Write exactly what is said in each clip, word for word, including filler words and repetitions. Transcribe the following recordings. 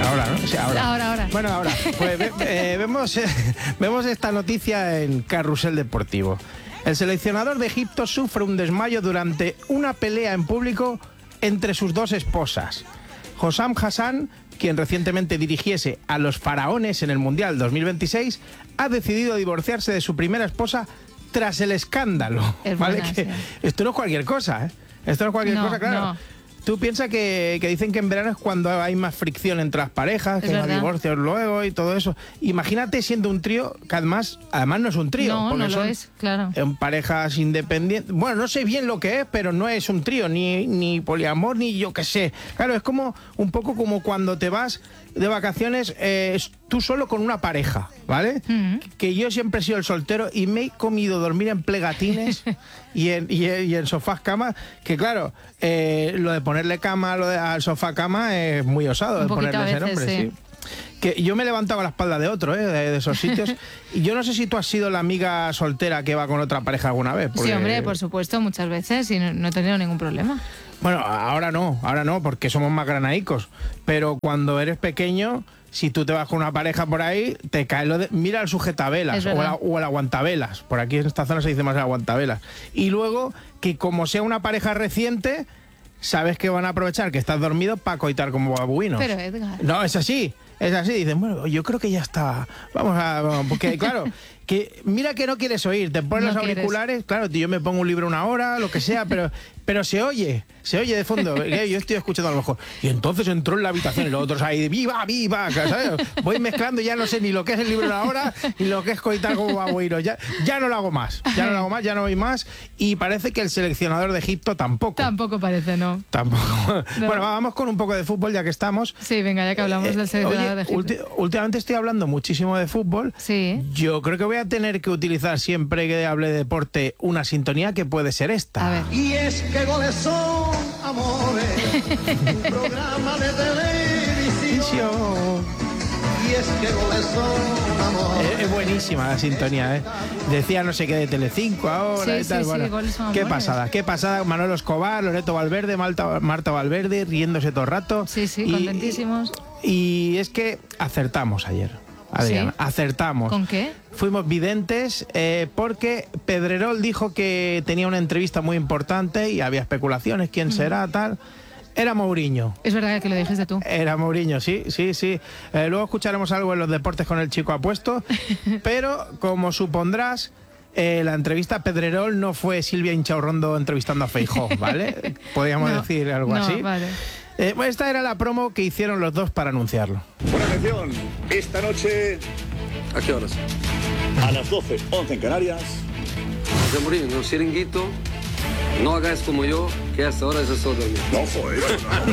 Ahora, ¿no? Sí, ahora. Ahora, ahora. Bueno, ahora. Pues ve, eh, vemos, eh, vemos esta noticia en Carrusel Deportivo. El seleccionador de Egipto sufre un desmayo durante una pelea en público entre sus dos esposas. Hossam Hassan, quien recientemente dirigiese a los faraones en el Mundial dos mil veintiséis, ha decidido divorciarse de su primera esposa tras el escándalo. Es ¿Vale? buena, Que sí. Esto no es cualquier cosa, ¿eh? Esto no es cualquier No, cosa, claro. no. Tú piensas que, que dicen que en verano es cuando hay más fricción entre las parejas, que Es hay más verdad. divorcios luego y todo eso. Imagínate siendo un trío, que además, además no es un trío. No, porque no lo son es, claro. en parejas independientes. Bueno, no sé bien lo que es, pero no es un trío, ni, ni poliamor, ni yo qué sé. Claro, es como un poco como cuando te vas de vacaciones eh, tú solo con una pareja, ¿vale? Mm. Que yo siempre he sido el soltero y me he comido dormir en plegatines y, en, y, en, y en sofás cama, que claro, eh, lo de ponerle cama lo de, al sofá cama es muy osado, Un de poquito ponerle a ese veces, nombre, sí. sí. Que yo me he levantado a la espalda de otro, ¿eh? de, de esos sitios. Y yo no sé si tú has sido la amiga soltera que va con otra pareja alguna vez. Porque... Sí, hombre, por supuesto, muchas veces y no, no he tenido ningún problema. Bueno, ahora no, ahora no, porque somos más granaicos. Pero cuando eres pequeño, si tú te vas con una pareja por ahí, te cae lo de... Mira el sujetavelas o el, o el aguantavelas. Por aquí en esta zona se dice más el aguantavelas. Y luego, que como sea una pareja reciente, sabes que van a aprovechar que estás dormido para coitar como babuinos. Pero, Edgar... No, es así. Es así, dicen, bueno, yo creo que ya está. Vamos a... Vamos, porque, claro, que mira que no quieres oír, te pones No los auriculares, quieres. Claro, yo me pongo un libro una hora, lo que sea, pero, pero se oye, se oye de fondo. Yo estoy escuchando a lo mejor. Y entonces entró en la habitación y los otros ahí, ¡viva, viva! ¿Sabes? Voy mezclando y ya no sé ni lo que es el libro una hora ni lo que es coitar como babuino. Ya, ya no lo hago más, ya no lo hago más, ya no voy más. Y parece que el seleccionador de Egipto tampoco. Tampoco parece, ¿no? Tampoco. No. Bueno, vamos con un poco de fútbol ya que estamos. Sí, venga, ya que hablamos Eh, del seleccionador oye, de Egipto. ulti- últimamente estoy hablando muchísimo de fútbol. Sí. Yo creo que voy a tener que utilizar siempre que hable de deporte una sintonía que puede ser esta. A ver. Y es que goles son amores, un programa de televisión. Y es que goles son amores. Es, es buenísima la sintonía, ¿eh? Decía no sé qué de Telecinco ahora Sí, y tal. sí, sí, bueno, goles son qué amores. pasada, qué pasada. Manolo Escobar, Loreto Valverde, Malta, Marta Valverde, riéndose todo el rato. Sí, sí, Y- contentísimos. Y es que acertamos ayer, Adriana, ¿Sí? acertamos. ¿Con qué? Fuimos videntes eh, porque Pedrerol dijo que tenía una entrevista muy importante y había especulaciones, quién será, tal. Era Mourinho. Es verdad que lo dijiste tú. Era Mourinho, sí, sí, sí. Eh, luego escucharemos algo en los deportes con el chico apuesto, pero como supondrás, eh, la entrevista a Pedrerol no fue Silvia Inchaurrondo entrevistando a Feijóo, ¿vale? Podríamos No, decir algo no, así. Vale. Eh, bueno, esta era la promo que hicieron los dos para anunciarlo. Buena atención, esta noche... ¿A qué horas? A las doce, once en Canarias. José Mourinho, en un chiringuito, no hagáis como yo, que hasta ahora ya estoy dormido. No, joder,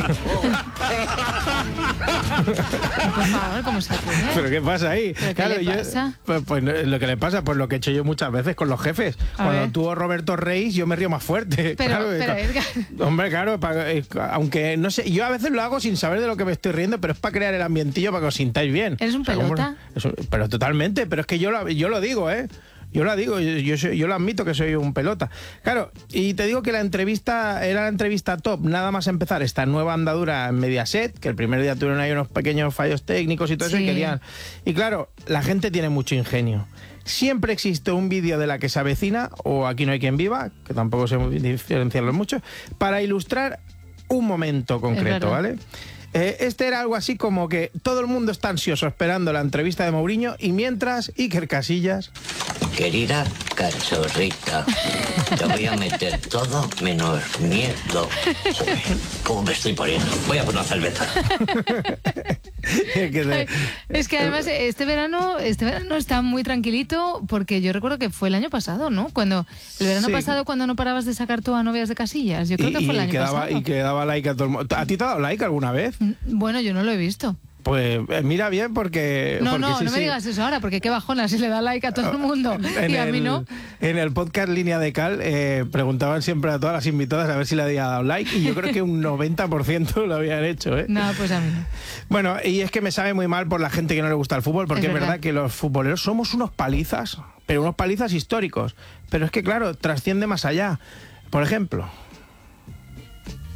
Por favor, ¿cómo se ocurre? ¿Pero qué pasa ahí? ¿Pero qué le yo- pasa? Pues, pues lo que le pasa, pues lo que he hecho yo muchas veces con los jefes. A Cuando ver. tuvo Roberto Reis, yo me río más fuerte. Pero, claro, pero eh, Edgar... Hombre, claro, pa- eh, aunque no sé, yo a veces lo hago sin saber de lo que me estoy riendo, pero es para crear el ambientillo, para que os sintáis bien. ¿Eres un ¿cómo no? pelota? Es un- pero totalmente, pero es que yo lo, yo lo digo, ¿eh? Yo lo digo, yo, yo, soy- yo lo admito que soy un pelota. Claro, y te digo que la entrevista era la entrevista top, nada más empezar esta nueva andadura en Mediaset, que el primer día tuvieron ahí unos pequeños fallos técnicos y todo eso, Sí. y querían... Y claro, la gente tiene mucho ingenio. Siempre existe un vídeo de la que se avecina, o Aquí no hay quien viva, que tampoco sé diferenciarlos mucho, para ilustrar un momento concreto, verdad. ¿vale? Eh, este era algo así como que todo el mundo está ansioso esperando la entrevista de Mourinho y mientras Iker Casillas... Querida cachorrita, te voy a meter todo menos miedo. Joder, ¿cómo me estoy poniendo? Voy a por una cerveza. que se- Es que además este verano, este verano está muy tranquilito porque yo recuerdo que fue el año pasado, ¿no? Cuando el verano Sí. pasado cuando no parabas de sacar tú a novias de Casillas. Yo creo y, que fue el y año que daba, pasado. y que daba like a todo el mundo. ¿A ti te ha dado like alguna vez? Bueno, yo no lo he visto. Pues eh, mira bien porque... No, porque no, sí, no me sí. digas eso ahora, porque qué bajona si le da like a todo el mundo En y a mí el- no. En el podcast Línea de Cal eh, preguntaban siempre a todas las invitadas a ver si le había dado like y yo creo que un noventa por ciento lo habían hecho, ¿eh? No, pues a mí no. Bueno, y es que me sabe muy mal por la gente que no le gusta el fútbol, porque Es es verdad, verdad que los futboleros somos unos palizas, pero unos palizas históricos. Pero es que, claro, trasciende más allá. Por ejemplo...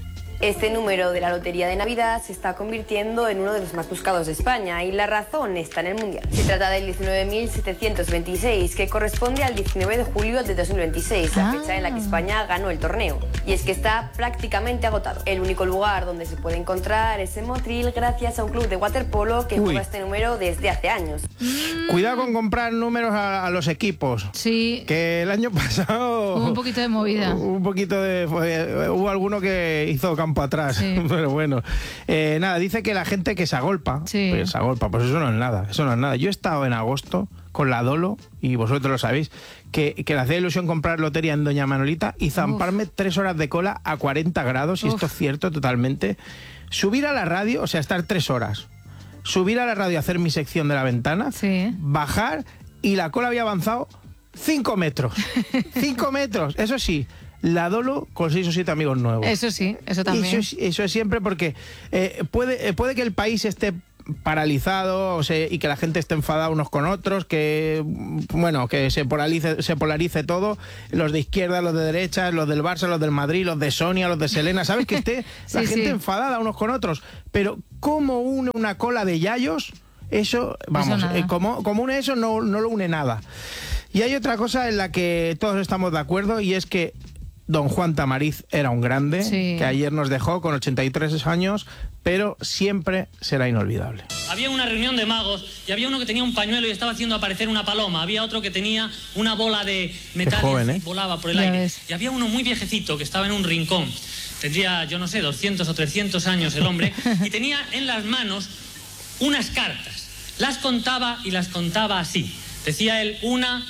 Este número de la Lotería de Navidad se está convirtiendo en uno de los más buscados de España y la razón está en el Mundial. Se trata del diecinueve mil setecientos veintiséis, que corresponde al diecinueve de julio de dos mil veintiséis, la fecha en la que España ganó el torneo. Y es que está prácticamente agotado. El único lugar donde se puede encontrar es en Motril, gracias a un club de waterpolo que Uy. juega este número desde hace años. Cuidado con comprar números a, a los equipos. Sí. Que el año pasado... Hubo un poquito de movida. Un poquito de... fue- hubo alguno que hizo campo atrás. Sí. Pero bueno. Eh, nada, dice que la gente que se agolpa. Sí. Pues se agolpa. Pues eso no es nada. Eso no es nada. Yo he estado en agosto con la Dolo, y vosotros lo sabéis, que, que le hacía ilusión comprar lotería en Doña Manolita y zamparme tres horas de cola a cuarenta grados, y Uf. esto es cierto totalmente. Subir a la radio, o sea, estar tres horas. Subir a la radio a hacer mi sección de la ventana, Sí. bajar, y la cola había avanzado cinco metros. Cinco metros, eso sí. La Dolo con seis o siete amigos nuevos. Eso sí, eso también. Eso es, eso es siempre porque eh, puede, eh, puede que el país esté paralizado, o sea, y que la gente esté enfadada unos con otros, que bueno, que se polarice, se polarice todo, los de izquierda, los de derecha, los del Barça, los del Madrid, los de Sonia, los de Selena, ¿sabes? Que esté la Sí, gente sí. enfadada unos con otros, pero ¿cómo une una cola de yayos? Eso, vamos, nada. eh, como, como une eso no, no lo une nada. Y hay otra cosa en la que todos estamos de acuerdo, y es que don Juan Tamariz era un grande, Sí. que ayer nos dejó con ochenta y tres años, pero siempre será inolvidable. Había una reunión de magos y había uno que tenía un pañuelo y estaba haciendo aparecer una paloma. Había otro que tenía una bola de metal joven, y ¿eh? volaba por el Ya aire. ves. Y había uno muy viejecito que estaba en un rincón. Tendría, yo no sé, doscientos o trescientos años el hombre. Y tenía en las manos unas cartas. Las contaba y las contaba así. Decía él una,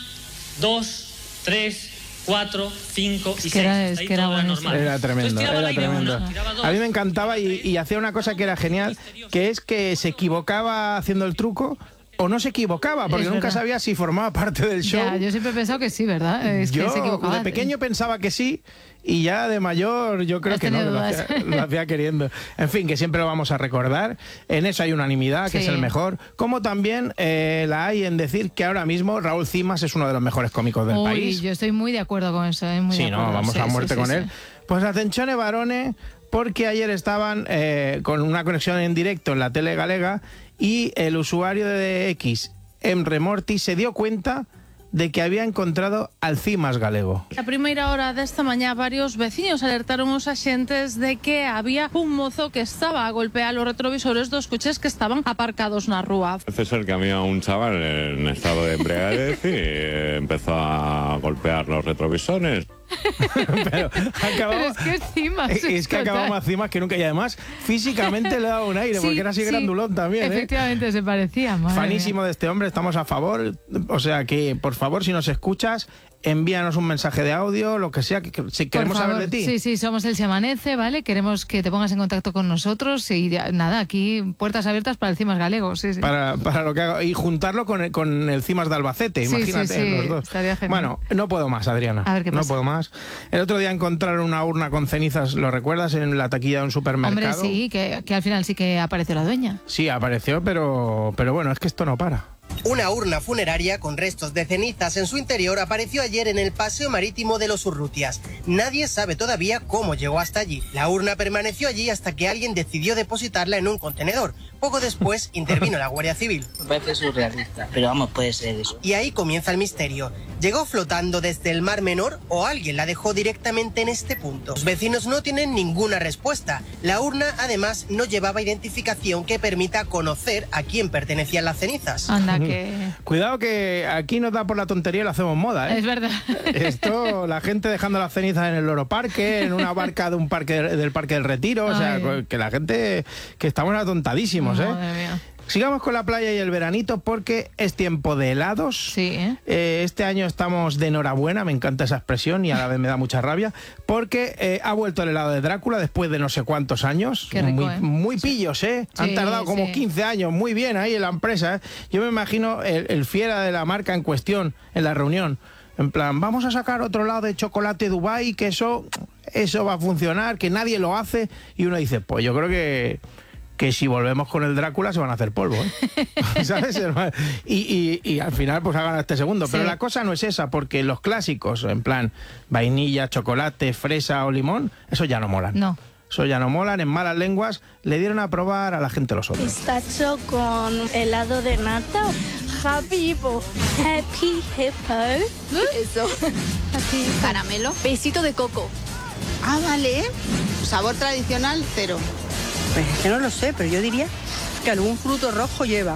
dos, tres, cuatro, cinco y Es que seis. era- Hasta es ahí que era todo buenísimo. normal. Era tremendo, Entonces tiraba al era aire tremendo. una, tiraba dos, A mí me encantaba, y, y hacía una cosa que era genial, que es que se equivocaba haciendo el truco o no se equivocaba, porque Es nunca verdad. sabía si formaba parte del show. Ya, yo siempre he pensado que sí, ¿verdad? Es yo que se equivocaba. de pequeño pensaba que sí, y ya de mayor yo creo Has que no, que tenido lo dudas. hacía, lo hacía queriendo. En fin, que siempre lo vamos a recordar. En eso hay unanimidad, que Sí. es el mejor. Como también eh, la hay en decir que ahora mismo Raúl Cimas es uno de los mejores cómicos del Uy, país. yo estoy muy de acuerdo con eso. eh, muy Sí, de no, acuerdo. vamos Sí, a sí, muerte sí, con sí. él. Pues atención, Barone, porque ayer estaban eh, con una conexión en directo en la tele galega, y el usuario de X, Emre Morti, se dio cuenta de que había encontrado al Cimas galego. A primeira hora desta mañá, varios veciños alertaron os axentes de que había un mozo que estaba a golpear os retrovisores dos coches que estaban aparcados na rúa. Parece ser que había un chaval en estado de embriaguez y eh, empezó a golpear los retrovisores. Pero acabamos, Pero es que es Cimas. es, es que total. acabamos a Cimas, que nunca, y además físicamente le daba un aire, Sí, porque era así sí. grandulón también, ¿eh? Efectivamente, se parecía. madre Fanísimo mía. de este hombre, estamos a favor. O sea que, por favor, si nos escuchas, envíanos un mensaje de audio, lo que sea, que, que- si Por queremos saber favor, de ti. Sí, sí, somos el Se Amanece, ¿vale? Queremos que te pongas en contacto con nosotros y ya, nada, aquí puertas abiertas para el Cimas galego. Sí, sí. Para, para lo que hago. Y juntarlo con el, con el Cimas de Albacete, Sí, imagínate, sí, sí, los dos. estaría genial. Bueno, no puedo más, Adriana. A ver qué no pasa. puedo más. El otro día encontraron una urna con cenizas, ¿lo recuerdas? En la taquilla de un supermercado. Hombre, sí, que, que al final sí que apareció la dueña. Sí, apareció, pero, pero bueno, es que esto no para. Una urna funeraria con restos de cenizas en su interior apareció ayer en el paseo marítimo de los Urrutias. Nadie sabe todavía cómo llegó hasta allí. La urna permaneció allí hasta que alguien decidió depositarla en un contenedor. Poco después intervino la Guardia Civil. Me parece surrealista, pero vamos, puede ser eso. Y ahí comienza el misterio. ¿Llegó flotando desde el Mar Menor o alguien la dejó directamente en este punto? Los vecinos no tienen ninguna respuesta. La urna, además, no llevaba identificación que permita conocer a quién pertenecían las cenizas. Anda, que... Cuidado que aquí nos da por la tontería y lo hacemos moda, ¿eh? Es verdad. Esto, la gente dejando las cenizas en el Loro Parque, en una barca de un parque del Parque del Retiro, o sea, Ay. que la gente, que estamos atontadísimos, ¿eh? Madre mía. Sigamos con la playa y el veranito porque es tiempo de helados. Sí, ¿eh? Eh, este año estamos de enhorabuena, me encanta esa expresión y a la vez me da mucha rabia, porque eh, ha vuelto el helado de Drácula después de no sé cuántos años. Qué rico, muy, ¿eh? muy pillos, ¿eh? Sí, Han tardado como sí. quince años, muy bien ahí en la empresa, ¿eh? Yo me imagino el, el fiera de la marca en cuestión en la reunión. En plan, vamos a sacar otro lado de chocolate Dubai, que eso, eso va a funcionar, que nadie lo hace. Y uno dice, pues yo creo que... que si volvemos con el Drácula se van a hacer polvo, ¿eh? ¿Sabes? Y, y, y al final pues hagan este segundo. Pero Sí. la cosa no es esa, porque los clásicos, en plan vainilla, chocolate, fresa o limón, eso ya no molan. No. O eso ya no molan, en malas lenguas, le dieron a probar a la gente los otros. Pistacho con helado de nata. Happy Hippo. Happy Hippo. Eso. Caramelo. Besito de coco. Ah, vale. Sabor tradicional, cero. Pues es que no lo sé, pero yo diría que algún fruto rojo lleva.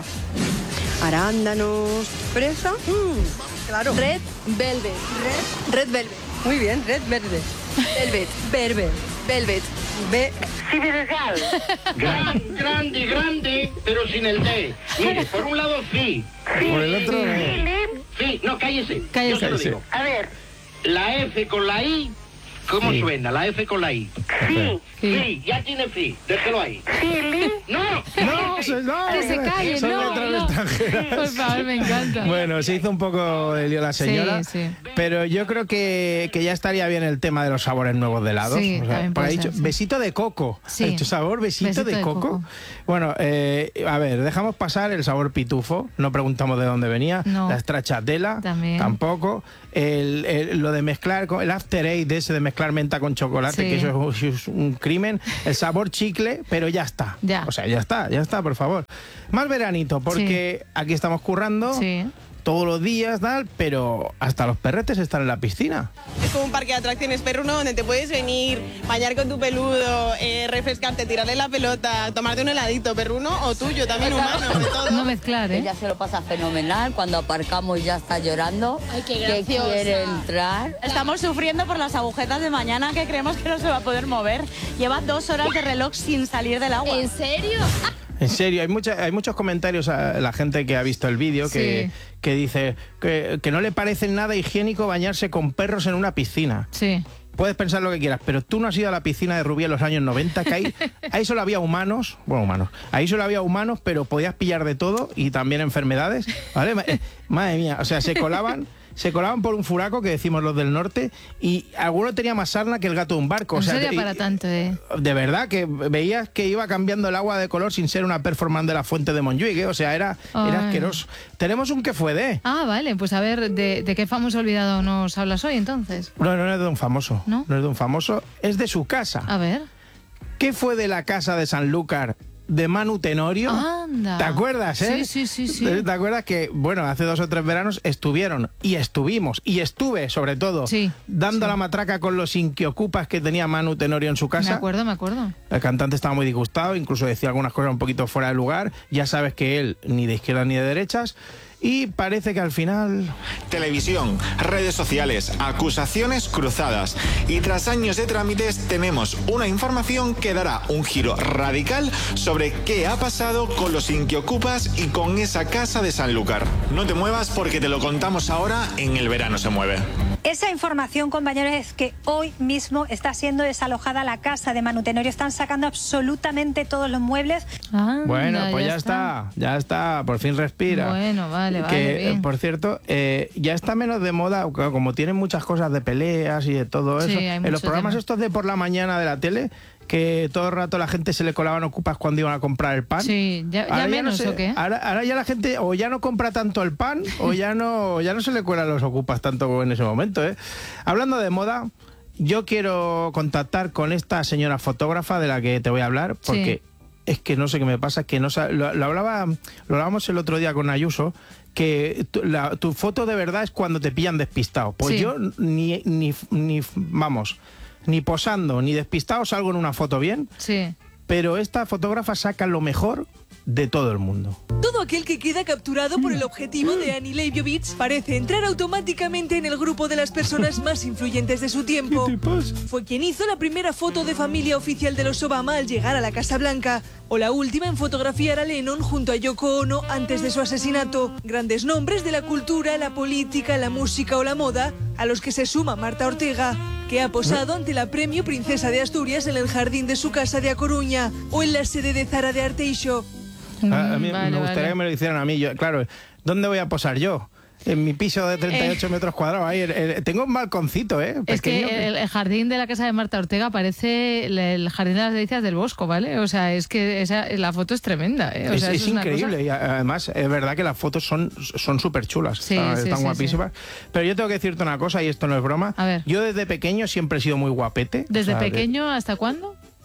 Arándanos, fresa. Mm, claro. Red velvet. Red, red velvet. Muy bien, red verde. Velvet. Verde. Velvet. Ve. Sideregal. Gran, grande, grande, pero sin el D. Mire, por un lado, sí. Por el otro, sí. Sí, no, cállese. Cállese. Yo se lo digo. A ver, la F con la I, ¿cómo Sí. suena? La F con la I. Sí, sí, ya tiene sí. Déjelo ahí. Sí, no. No, se, no, Que se calle, son no, letras no. extranjeras. Por favor, me encanta. Bueno, se hizo un poco de lío la señora, Sí, sí. pero yo creo que, que ya estaría bien el tema de los sabores nuevos de helados. Sí, también porque puede ha dicho ser, sí. besito de coco. Sí. Ha dicho sabor besito, Besito de, de coco. coco. Bueno, eh, a ver, dejamos pasar el sabor pitufo. No preguntamos de dónde venía. No. La stracciatella También. tampoco. El, el- lo de mezclar, con- el after eight de ese de mezclar menta con chocolate, Sí. que eso es, es un crimen. El sabor chicle, pero ya está. Ya. O sea, ya está, ya está, por favor. Más veranito, porque aquí estamos currando Sí. todos los días, tal, pero hasta los perretes están en la piscina. Es como un parque de atracciones perruno donde te puedes venir, bañar con tu peludo, eh, refrescarte, tirarle la pelota, tomarte un heladito perruno o tuyo, también humano, de todo. No mezclar, ¿eh? Ella se lo pasa fenomenal. Cuando aparcamos ya está llorando. Ay, qué que graciosa. quiere entrar. Estamos sufriendo por las agujetas de mañana que creemos que no se va a poder mover. Lleva dos horas de reloj sin salir del agua. ¿En serio? En serio, hay, mucha, hay muchos comentarios a la gente que ha visto el vídeo que, Sí. que dice que, que no le parece nada higiénico bañarse con perros en una piscina. Sí. Puedes pensar lo que quieras, pero tú no has ido a la piscina de Rubí en los años noventa, que ahí, ahí solo había humanos, bueno, humanos, ahí solo había humanos, pero podías pillar de todo y también enfermedades, ¿vale? Ma- eh, Madre mía, o sea, se colaban... Se colaban por un furaco, que decimos los del norte, y alguno tenía más sarna que el gato de un barco. No o sea, sería te- para tanto, ¿eh? de verdad, que veías que iba cambiando el agua de color sin ser una performance de la fuente de Montjuic, ¿eh? O sea, era, Ay. era asqueroso. Tenemos un que fue de... Ah, vale, pues a ver, ¿de, de qué famoso olvidado nos hablas hoy entonces? No, no es de un famoso. ¿No? No es de un famoso, es de su casa. A ver. ¿Qué fue de la casa de Sanlúcar de Manu Tenorio? Anda. ¿Te acuerdas, eh? Sí, sí, sí, sí. ¿Te acuerdas que, bueno, hace dos o tres veranos estuvieron y estuvimos y estuve, sobre todo, Sí, dando la matraca con los inquiocupas que tenía Manu Tenorio en su Me casa? acuerdo, me acuerdo. El cantante estaba muy disgustado, incluso decía algunas cosas un poquito fuera de lugar. Ya sabes que él ni de izquierdas ni de derechas. Y parece que al final... Televisión, redes sociales, acusaciones cruzadas. Y tras años de trámites tenemos una información que dará un giro radical sobre qué ha pasado con los inquiocupas y con esa casa de Sanlúcar. No te muevas porque te lo contamos ahora en El Verano se mueve. Esa información, compañeros, es que hoy mismo está siendo desalojada la casa de Manu Tenorio. Están sacando absolutamente todos los muebles. Bueno, pues ya, está. ya está, por fin respira. Bueno, vale, vale, Que, bien. por cierto, eh, ya está menos de moda, como tienen muchas cosas de peleas y de todo Sí, eso. hay En mucho los programas tema. estos de por la mañana de la tele, que todo el rato la gente se le colaban ocupas cuando iban a comprar el pan. Sí, ya, ya Ahora menos, no sé, ¿o qué? Ahora, ahora ya la gente o ya no compra tanto el pan o ya no, ya no se le cuelan los ocupas tanto como en ese momento, ¿eh? Hablando de moda, yo quiero contactar con esta señora fotógrafa de la que te voy a hablar, porque es que no sé qué me pasa, que no sa- lo, lo hablaba, lo hablábamos el otro día con Ayuso, que tu, la- tu foto de verdad es cuando te pillan despistado. Pues Sí. yo ni, ni, ni, vamos, ni posando ni despistado salgo en una foto bien, Sí. pero esta fotógrafa saca lo mejor de todo el mundo. Todo aquel que queda capturado por el objetivo de Annie Leibovitz parece entrar automáticamente en el grupo de las personas más influyentes de su tiempo. Fue quien hizo la primera foto de familia oficial de los Obama al llegar a la Casa Blanca, o la última en fotografiar a Lennon junto a Yoko Ono antes de su asesinato. Grandes nombres de la cultura, la política, la música o la moda, a los que se suma Marta Ortega, que ha posado ante la Premio Princesa de Asturias en el jardín de su casa de A Coruña o en la sede de Zara de Arteixo. A, a mí vale, me gustaría vale. que me lo hicieran a mí. Yo, claro, ¿dónde voy a posar yo? En mi piso de treinta y ocho Eh. metros cuadrados. Ahí, eh, tengo un balconcito, ¿eh? Es Pequeño. que el, el jardín de la casa de Marta Ortega parece el, el jardín de las delicias del Bosco, ¿vale? O sea, es que esa, la foto es tremenda, ¿eh? O es sea, es eso una increíble cosa- y a- además es verdad que las fotos son son súper chulas, Sí, están, sí, están sí, guapísimas. Pero yo tengo que decirte una cosa y esto no es broma. A ver. Yo desde pequeño siempre he sido muy guapete. ¿Desde O sea, de- pequeño hasta cuándo?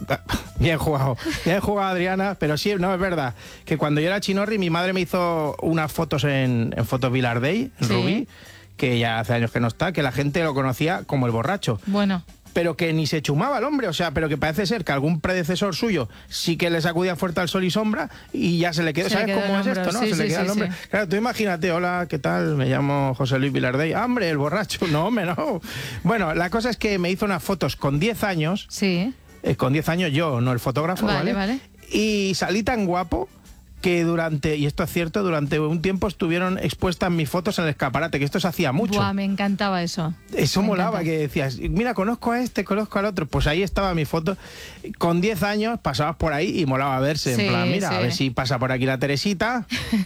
Bien jugado, bien jugado, Adriana, pero sí, no, es verdad, que cuando yo era chinorri, mi madre me hizo unas fotos en, en Fotos Vilardell, en Sí. Rubí, que ya hace años que no está, que la gente lo conocía como el borracho. Bueno. Pero que ni se chumaba el hombre, o sea, pero que parece ser que algún predecesor suyo sí que le sacudía fuerte al sol y sombra y ya se le quedó, Se le ¿sabes quedó cómo el es esto, hombro, no? sí, se le sí, queda sí, el hombre. sí. Claro, tú imagínate, hola, ¿qué tal? Me llamo José Luis Vilardell. ¡Ah, hombre, el borracho! No, hombre, no. Bueno, la cosa es que me hizo unas fotos con diez años. Sí. Eh, con diez años yo, no el fotógrafo, Vale, ¿vale? vale. Y salí tan guapo que durante, y esto es cierto, durante un tiempo estuvieron expuestas mis fotos en el escaparate, que esto se hacía mucho. Buah, me encantaba eso. Eso Me molaba, encanta. que decías, mira, conozco a este, conozco al otro. Pues ahí estaba mi foto. Con diez años pasabas por ahí y molaba verse. Sí, en plan, mira, sí. a ver si pasa por aquí la Teresita.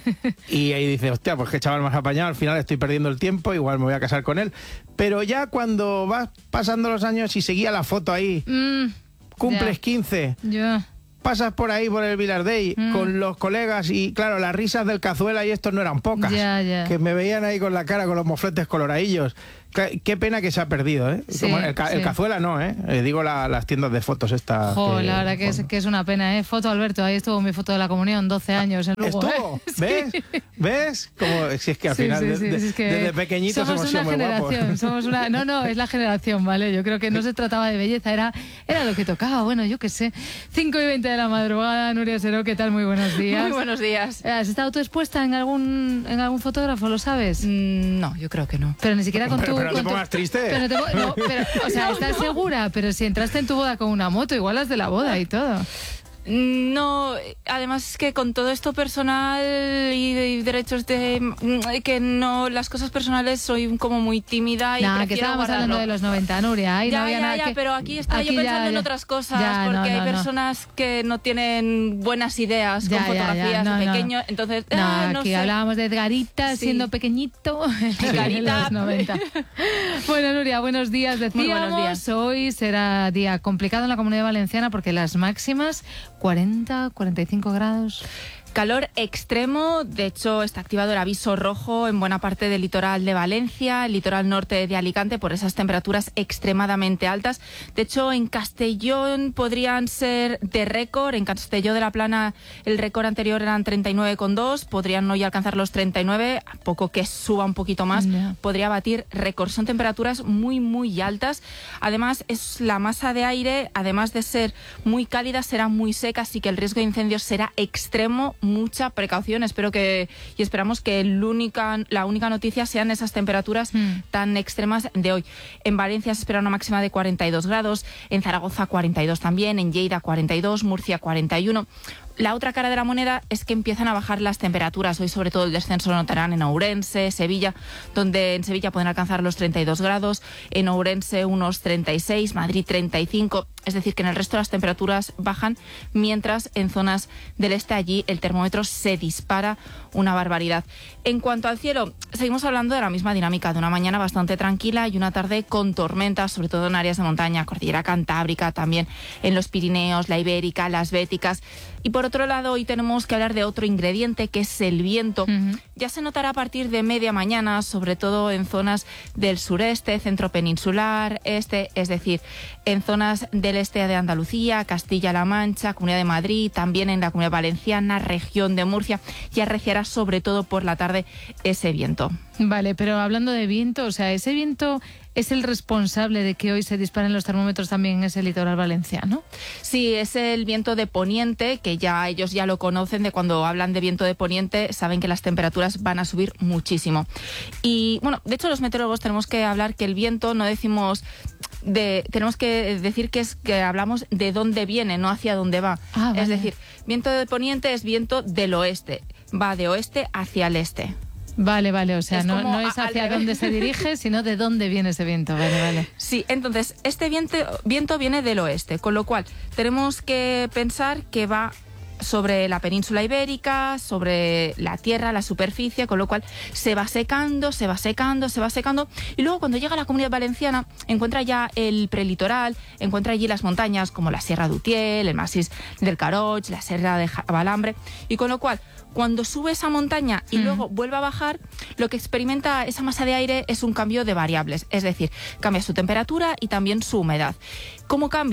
Y ahí dices, hostia, pues qué chaval más apañado. Al final estoy perdiendo el tiempo, igual me voy a casar con él. Pero ya cuando vas pasando los años y seguía la foto ahí, Mm, cumples ya. quince. Ya. Pasas por ahí, por el Vilardell, Mm. con los colegas y, claro, las risas del Cazuela y estos no eran pocas. Ya, ya. Que me veían ahí con la cara, con los mofletes coloradillos. Qué, qué pena que se ha perdido, ¿eh? Sí, Como el, ca- el sí. Cazuela no, ¿eh? Eh, digo la- las tiendas de fotos estas. Jo, que- la verdad que es, que es una pena, ¿eh? Foto, Alberto, ahí estuvo mi foto de la comunión, doce años en Lugo. ¿Estuvo? ¿eh? ¿Ves? ¿Ves? Como, si es que al Sí, final, sí, de- sí, de- sí, es que desde pequeñitos somos hemos una sido muy guapos. generación, somos una, no, no, es la generación, ¿vale? Yo creo que no se trataba de belleza, era, era lo que tocaba, bueno, yo qué sé. cinco y veinte de la madrugada, Nuria Seró, ¿qué tal? Muy buenos días. Muy buenos días. ¿Has estado tú expuesta en algún, en algún fotógrafo, lo sabes? Mm, no, yo creo que no. Pero ni siquiera con Pero- tu... pero no con te tu- pongas triste. Pero no te po- no, pero, o sea, ¿estás segura? Pero si entraste en tu boda con una moto, igual las de la boda y todo. No, además es que con todo esto personal y de derechos de mm, que no, las cosas personales soy como muy tímida y Nah, que prefiero estábamos guardarlo. hablando de los noventa, Nuria. Ahí ya, no había ya, nada ya, que... pero aquí estaba yo Aquí ya, pensando en ya. otras cosas, Ya, porque no, hay no, no. personas que no tienen buenas ideas Ya, con ya, ya, fotografías no, de no. pequeño, entonces No, ah, no aquí sé. hablábamos de Edgarita Sí. siendo pequeñito en Edgarita. los noventa. Bueno, Nuria, buenos días. Decíamos, Muy buenos días. hoy será día complicado en la Comunidad Valenciana porque las máximas cuarenta, cuarenta y cinco grados. Calor extremo, de hecho está activado el aviso rojo en buena parte del litoral de Valencia, el litoral norte de Alicante, por esas temperaturas extremadamente altas. De hecho, en Castellón podrían ser de récord, en Castelló de la Plana el récord anterior eran treinta y nueve coma dos, podrían hoy alcanzar los treinta y nueve, a poco que suba un poquito más, Ya. podría batir récord. Son temperaturas muy, muy altas. Además, es la masa de aire, además de ser muy cálida, será muy seca, así que el riesgo de incendios será extremo. Mucha precaución, espero que y esperamos que el única, la única noticia sean esas temperaturas Mm. tan extremas de hoy. En Valencia se espera una máxima de cuarenta y dos grados, en Zaragoza cuarenta y dos también, en Lleida cuarenta y dos, Murcia cuarenta y uno. La otra cara de la moneda es que empiezan a bajar las temperaturas. Hoy sobre todo el descenso lo notarán en Ourense, Sevilla, donde en Sevilla pueden alcanzar los treinta y dos grados, en Ourense unos treinta y seis, Madrid treinta y cinco. Es decir, que en el resto las temperaturas bajan, mientras en zonas del este allí el termómetro se dispara una barbaridad. En cuanto al cielo, seguimos hablando de la misma dinámica, de una mañana bastante tranquila y una tarde con tormentas, sobre todo en áreas de montaña, Cordillera Cantábrica, también en los Pirineos, la Ibérica, las Béticas. Y por otro lado, hoy tenemos que hablar de otro ingrediente, que es el viento. Ujú. Ya se notará a partir de media mañana, sobre todo en zonas del sureste, centro peninsular, este, es decir, en zonas del este de Andalucía, Castilla-La Mancha, Comunidad de Madrid, también en la Comunidad Valenciana, región de Murcia, y arreciará sobre todo por la tarde ese viento. Vale, pero hablando de viento, o sea, ese viento es el responsable de que hoy se disparen los termómetros también en ese litoral valenciano. Sí, es el viento de poniente, que ya ellos ya lo conocen, de cuando hablan de viento de poniente, saben que las temperaturas van a subir muchísimo. Y bueno, de hecho los meteorólogos tenemos que hablar que el viento no decimos de, tenemos que decir que es que hablamos de dónde viene, no hacia dónde va. Ah, vale. Es decir, viento de poniente es viento del oeste, va de oeste hacia el este. Vale, vale, o sea, Es no, como no es a- al hacia revés. dónde se dirige, sino de dónde viene ese viento. Vale, vale. Sí, entonces este viento, viento viene del oeste, con lo cual tenemos que pensar que va sobre la península ibérica, sobre la tierra, la superficie, con lo cual se va secando, se va secando, se va secando, y luego cuando llega a la Comunidad Valenciana encuentra ya el prelitoral, encuentra allí las montañas como la Sierra de Utiel, el Massís del Caroig, la Sierra de Balambre, y con lo cual cuando sube esa montaña y Mm. luego vuelve a bajar, lo que experimenta esa masa de aire es un cambio de variables, es decir, cambia su temperatura y también su humedad. ¿Cómo cambia?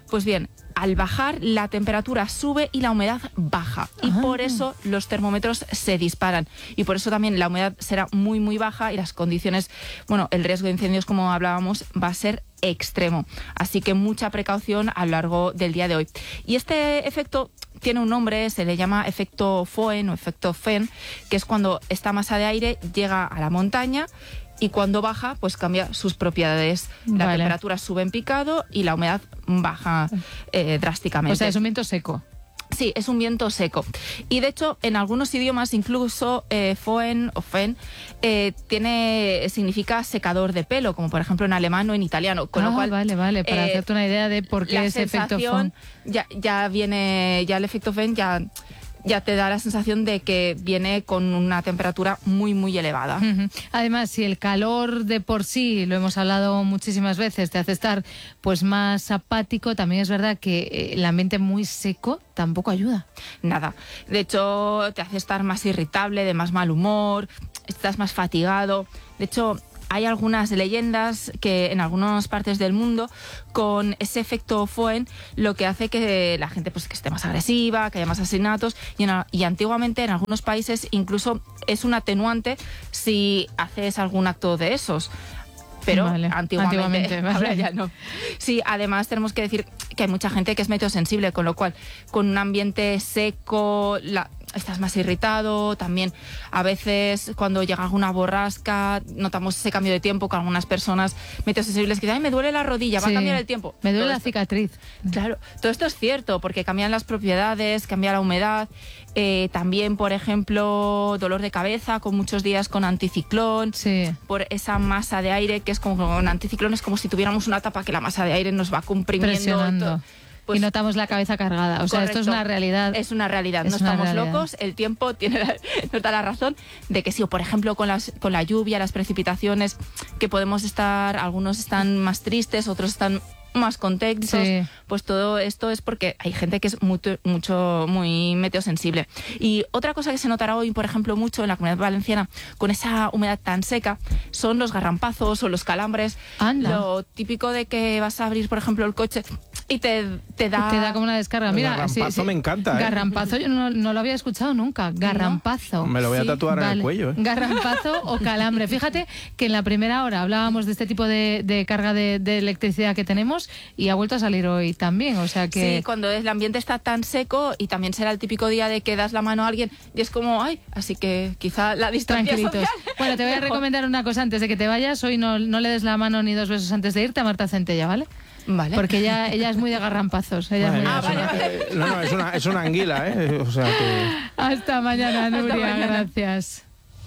Pues bien, al bajar la temperatura sube y la humedad baja y Ah. por eso los termómetros se disparan y por eso también la humedad será muy muy baja y las condiciones, bueno, el riesgo de incendios, como hablábamos, va a ser extremo. Así que mucha precaución a lo largo del día de hoy. Y este efecto tiene un nombre, se le llama efecto Foehn o efecto Foehn, que es cuando esta masa de aire llega a la montaña y cuando baja, pues cambia sus propiedades. La Vale. temperatura sube en picado y la humedad baja eh, drásticamente. O sea, es un viento seco. Sí, es un viento seco. Y de hecho, en algunos idiomas, incluso eh, Foehn o Foehn eh, tiene, significa secador de pelo, como por ejemplo en alemán o en italiano. Con ah, lo cual, vale, vale, para eh, hacerte una idea de por qué la ese efecto sensación Foehn. ya, ya viene, ya el efecto Foehn ya, ya te da la sensación de que viene con una temperatura muy, muy elevada. Ujú. Además, si el calor de por sí, lo hemos hablado muchísimas veces, te hace estar pues más apático, también es verdad que eh, el ambiente muy seco tampoco ayuda. Nada. De hecho, te hace estar más irritable, de más mal humor, estás más fatigado. De hecho, hay algunas leyendas que en algunas partes del mundo con ese efecto Foehn lo que hace que la gente pues que esté más agresiva, que haya más asesinatos y, en, y antiguamente en algunos países incluso es un atenuante si haces algún acto de esos. Pero Vale, antiguamente, antiguamente, vale. ahora ya no. Sí, además tenemos que decir que hay mucha gente que es meteosensible, con lo cual con un ambiente seco la, estás más irritado. También a veces cuando llega alguna borrasca notamos ese cambio de tiempo con algunas personas meteosensibles que dicen, ay, me duele la rodilla, va Sí, a cambiar el tiempo. Me duele Todo la esto- cicatriz. Claro, todo esto es cierto, porque cambian las propiedades, cambia la humedad. Eh, también, por ejemplo, dolor de cabeza con muchos días con anticiclón, Sí. por esa masa de aire que es como con anticiclón, es como si tuviéramos una tapa que la masa de aire nos va comprimiendo. Presionando. todo. Pues- y notamos la cabeza cargada. O sea, esto es Correcto. una realidad. Es una realidad, Es no una estamos realidad. locos, el tiempo tiene la, nos da la razón de que sí, o por ejemplo con, las, con la lluvia, las precipitaciones, que podemos estar, algunos están más tristes, otros están más contentos, Sí. pues todo esto es porque hay gente que es mucho, mucho muy meteosensible. Y otra cosa que se notará hoy, por ejemplo, mucho en la Comunidad Valenciana, con esa humedad tan seca, son los garrampazos o los calambres. Anda. Lo típico de que vas a abrir, por ejemplo, el coche y te, te da... Te da como una descarga. El Mira, garrampazo me encanta, ¿eh? Garrampazo yo no, no lo había escuchado nunca. Garrampazo. Me lo voy a Sí, tatuar en el vale. cuello, ¿eh? Garrampazo o calambre. Fíjate que en la primera hora hablábamos de este tipo de, de carga de, de electricidad que tenemos y ha vuelto a salir hoy también. O sea que... Sí, cuando el ambiente está tan seco y también será el típico día de que das la mano a alguien y es como, ay, así que quizá la distancia Tranquilitos. social... Bueno, te voy a mejor. recomendar una cosa antes de que te vayas. Hoy no, no le des la mano ni dos besos antes de irte a Marta Centella, ¿vale? Vale. Porque ella, ella es muy de garrampazos. Ella es muy de Madre mía, garrampazos. es una- No, no, es una, es una anguila, ¿eh? O sea que... Hasta mañana, Hasta Nuria. mañana. Gracias.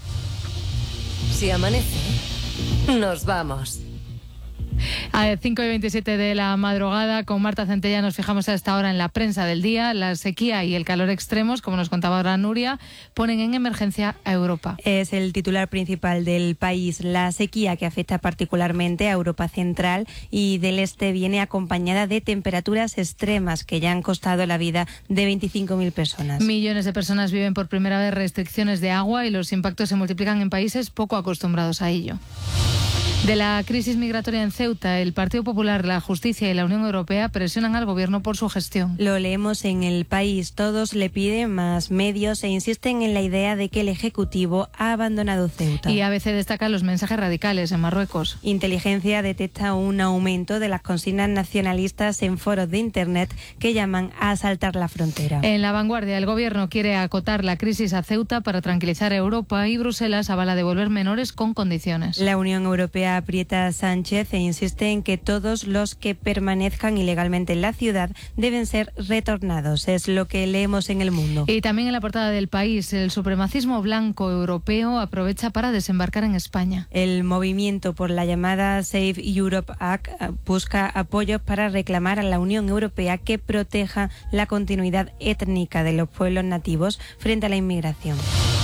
Si amanece, nos vamos. A cinco y veintisiete de la madrugada, con Marta Centella nos fijamos a esta hora en la prensa del día. La sequía y el calor extremos, como nos contaba ahora Nuria, ponen en emergencia a Europa. Es el titular principal del país. La sequía que afecta particularmente a Europa Central y del Este viene acompañada de temperaturas extremas que ya han costado la vida de veinticinco mil personas. Millones de personas viven por primera vez restricciones de agua y los impactos se multiplican en países poco acostumbrados a ello. De la crisis migratoria en Ceuta, el Partido Popular, la Justicia y la Unión Europea presionan al gobierno por su gestión. Lo leemos en El País. Todos le piden más medios e insisten en la idea de que el Ejecutivo ha abandonado Ceuta. Y A B C destaca los mensajes radicales en Marruecos. Inteligencia detecta un aumento de las consignas nacionalistas en foros de Internet que llaman a asaltar la frontera. En La Vanguardia, el gobierno quiere acotar la crisis a Ceuta para tranquilizar a Europa y Bruselas avala devolver menores con condiciones. La Unión Europea aprieta a Sánchez e insiste en que todos los que permanezcan ilegalmente en la ciudad deben ser retornados. Es lo que leemos en El Mundo. Y también en la portada del País, el supremacismo blanco europeo aprovecha para desembarcar en España. El movimiento por la llamada Save Europe Act busca apoyos para reclamar a la Unión Europea que proteja la continuidad étnica de los pueblos nativos frente a la inmigración.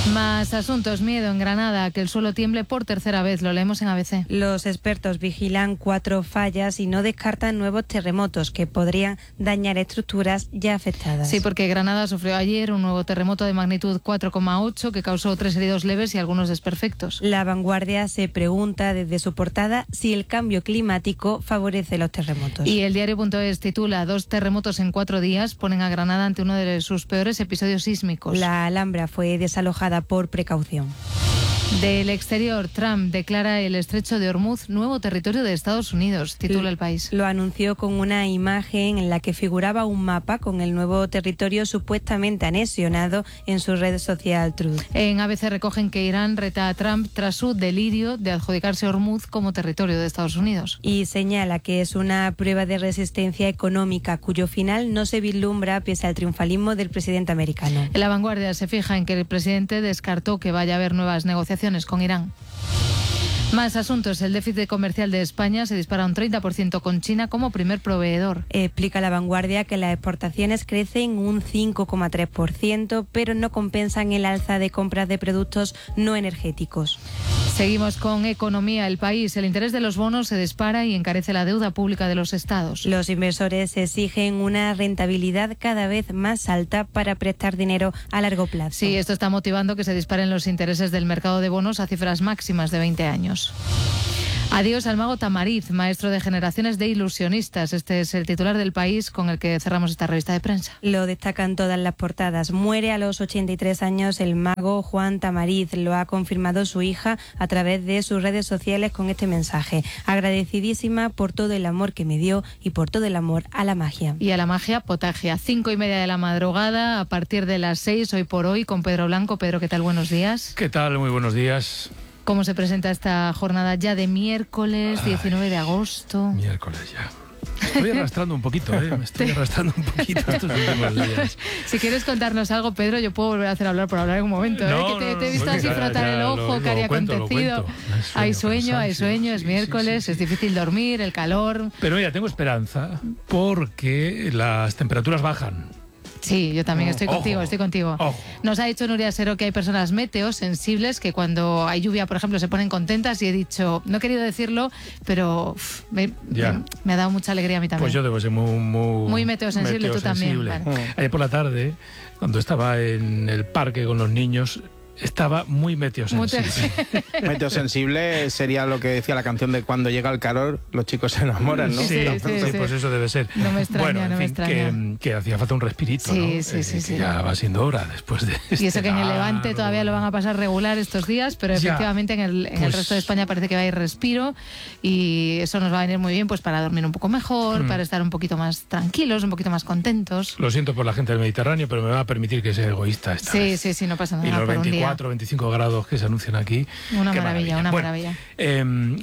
Más asuntos. Miedo en Granada, que el suelo tiemble por tercera vez. Lo leemos en A B C. Los expertos vigilan cuatro fallas y no descartan nuevos terremotos que podrían dañar estructuras ya afectadas. Sí, porque Granada sufrió ayer un nuevo terremoto de magnitud cuatro coma ocho que causó tres heridos leves y algunos desperfectos. La Vanguardia se pregunta desde su portada si el cambio climático favorece los terremotos. Y el diario.es titula: dos terremotos en cuatro días ponen a Granada ante uno de sus peores episodios sísmicos. La Alhambra fue desalojada por precaución. Del exterior, Trump declara el estrecho de Hormuz nuevo territorio de Estados Unidos, titula El País. Lo anunció con una imagen en la que figuraba un mapa con el nuevo territorio supuestamente anexionado en su red social Truth. En A B C recogen que Irán reta a Trump tras su delirio de adjudicarse Hormuz como territorio de Estados Unidos. Y señala que es una prueba de resistencia económica cuyo final no se vislumbra pese al triunfalismo del presidente americano. La Vanguardia se fija en que el presidente descartó que vaya a haber nuevas negociaciones con Irán. Más asuntos. El déficit comercial de España se dispara un treinta por ciento con China como primer proveedor. Explica La Vanguardia que las exportaciones crecen un cinco coma tres por ciento, pero no compensan el alza de compras de productos no energéticos. Seguimos con economía. El País. El interés de los bonos se dispara y encarece la deuda pública de los estados. Los inversores exigen una rentabilidad cada vez más alta para prestar dinero a largo plazo. Sí, esto está motivando que se disparen los intereses del mercado de bonos a cifras máximas de veinte años. Adiós al mago Tamariz, maestro de generaciones de ilusionistas. Este es el titular del País con el que cerramos esta revista de prensa. Lo destacan todas las portadas. Muere a los ochenta y tres años el mago Juan Tamariz. Lo ha confirmado su hija a través de sus redes sociales con este mensaje: agradecidísima por todo el amor que me dio y por todo el amor a la magia. Y a la magia potagia. Cinco y media de la madrugada, a partir de las seis, hoy por hoy, con Pedro Blanco. Pedro, ¿qué tal? Buenos días. ¿Qué tal? Muy buenos días. ¿Cómo se presenta esta jornada ya de miércoles diecinueve de agosto? Miércoles ya. Estoy arrastrando un poquito, ¿eh? Me estoy arrastrando un poquito estos últimos días. Si quieres contarnos algo, Pedro, yo puedo volver a hacer hablar por hablar en un momento, no, ¿eh? Que te, no, te he visto no, así ya, frotar ya, el ojo, lo, que había lo cuento, acontecido. Lo hay sueño, hay sueño, es sí, miércoles, sí, sí. Es difícil dormir, el calor. Pero mira, tengo esperanza porque las temperaturas bajan. Sí, yo también estoy Ojo, contigo, estoy contigo. Ojo. Nos ha dicho Nuria Sero que hay personas meteosensibles que cuando hay lluvia, por ejemplo, se ponen contentas, y he dicho, no he querido decirlo, pero uf, me, me, me ha dado mucha alegría a mí también. Pues yo debo ser muy... Muy, muy meteosensible, meteosensible. Tú también. Vale. Ayer por la tarde, cuando estaba en el parque con los niños, estaba muy meteosensible. Meteosensible sería lo que decía la canción de cuando llega el calor, los chicos se enamoran, ¿no? Sí, sí, sí, sí, pues eso debe ser. No me extraña, bueno, en no fin, me extraña. Que, que hacía falta un respirito, sí, ¿no? Sí, eh, sí, que sí. ya va siendo hora después de este Y eso que en el Levante largo... todavía lo van a pasar regular estos días, pero ya, efectivamente en, el, en pues... el resto de España parece que va a ir respiro, y eso nos va a venir muy bien pues para dormir un poco mejor, mm. para estar un poquito más tranquilos, un poquito más contentos. Lo siento por la gente del Mediterráneo, pero me va a permitir que sea egoísta esta Sí, vez. sí, sí, no pasa nada. Y los por veinticuatro, veinticinco grados que se anuncian aquí. Una maravilla, maravilla, una bueno, maravilla. Eh,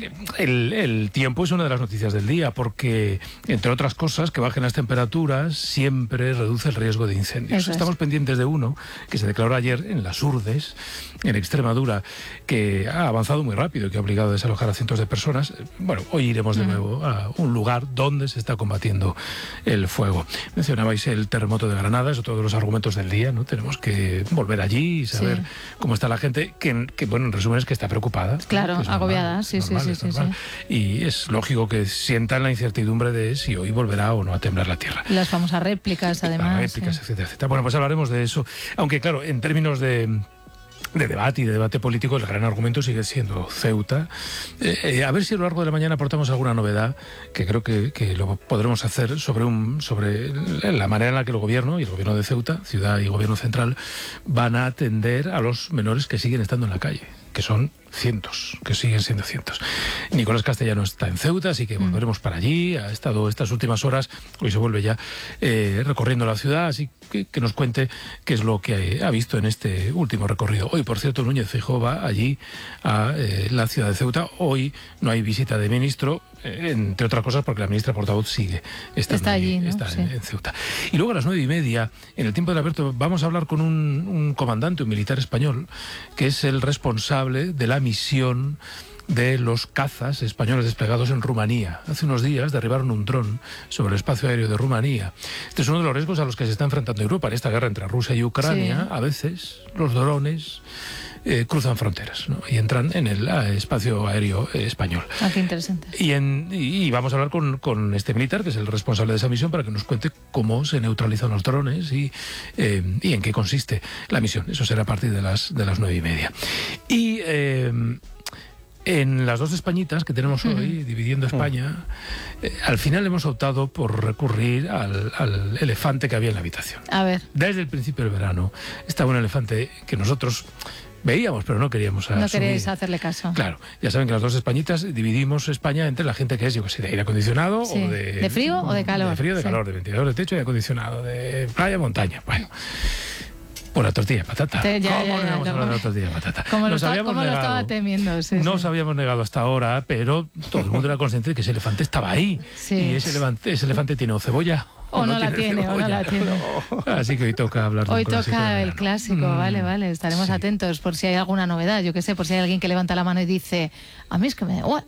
el, el tiempo es una de las noticias del día porque, entre otras cosas, que bajen las temperaturas siempre reduce el riesgo de incendios. Eso Estamos es. pendientes de uno que se declaró ayer en las Urdes, en Extremadura, que ha avanzado muy rápido y que ha obligado a desalojar a cientos de personas. Bueno, hoy iremos de nuevo a un lugar donde se está combatiendo el fuego. Mencionabais el terremoto de Granada, es otro de los argumentos del día, ¿no? Tenemos que volver allí y saber sí. cómo está la gente, que, que bueno, en resumen es que está preocupada. Claro, que es agobiada, normal, sí, normal, sí, sí, sí, sí. Y es lógico que sientan la incertidumbre de si hoy volverá o no a temblar la tierra. Las famosas réplicas, además. Las réplicas, sí. etcétera, etcétera. Bueno, pues hablaremos de eso. Aunque, claro, en términos de... de debate y de debate político, el gran argumento sigue siendo Ceuta. Eh, eh, a ver si a lo largo de la mañana aportamos alguna novedad, que creo que, que lo podremos hacer sobre un sobre la manera en la que el gobierno y el gobierno de Ceuta, ciudad y gobierno central, van a atender a los menores que siguen estando en la calle, que son cientos, que siguen siendo cientos. Nicolás Castellano está en Ceuta, así que volveremos para allí. Ha estado estas últimas horas, hoy se vuelve ya, eh, recorriendo la ciudad, así que, que nos cuente qué es lo que ha visto en este último recorrido. Hoy, por cierto, Núñez Feijóo va allí a eh, la ciudad de Ceuta. Hoy no hay visita de ministro, eh, entre otras cosas porque la ministra portavoz sigue estando está allí, allí, ¿no? está Sí. en, en Ceuta. Y luego a las nueve y media, en el tiempo del Alberto, vamos a hablar con un, un comandante, un militar español, que es el responsable de la misión de los cazas españoles desplegados en Rumanía. Hace unos días derribaron un dron sobre el espacio aéreo de Rumanía. Este es uno de los riesgos a los que se está enfrentando Europa en esta guerra entre Rusia y Ucrania. Sí. A veces los drones eh, cruzan fronteras, ¿no? Y entran en el eh, espacio aéreo eh, español. Ah, qué interesante. Y, en, y vamos a hablar con, con este militar, que es el responsable de esa misión, para que nos cuente cómo se neutralizan los drones y, eh, y en qué consiste la misión. Eso será a partir de las, de las nueve y media. Y... Eh, en las dos Españitas que tenemos hoy, uh-huh. dividiendo España, eh, al final hemos optado por recurrir al, al elefante que había en la habitación. A ver. Desde el principio del verano estaba un elefante que nosotros veíamos, pero no queríamos asumir. No queréis hacerle caso. Claro, ya saben que las dos Españitas dividimos España entre la gente que es, yo que sé, de aire acondicionado sí. o de... ¿De frío o de calor? De frío, de sí. calor, de ventilador de techo y de acondicionado, de playa, montaña. Bueno... Por la tortilla de patata. Te, ya, ¿Cómo ya, ya, no ya, hablar de la tortilla de patata? Como, lo, nos está, como lo estaba temiendo. Sí, nos sí. habíamos negado hasta ahora, pero todo el mundo era consciente de que ese elefante estaba ahí. Sí. Y ese elefante, ese elefante tiene o cebolla o, o no, no la tiene, o no la tiene. Así que hoy toca hablar de Hoy un clásico toca de el clásico, mm. vale, vale. Estaremos sí. atentos por si hay alguna novedad. Yo qué sé, por si hay alguien que levanta la mano y dice, a mí es que me da igual.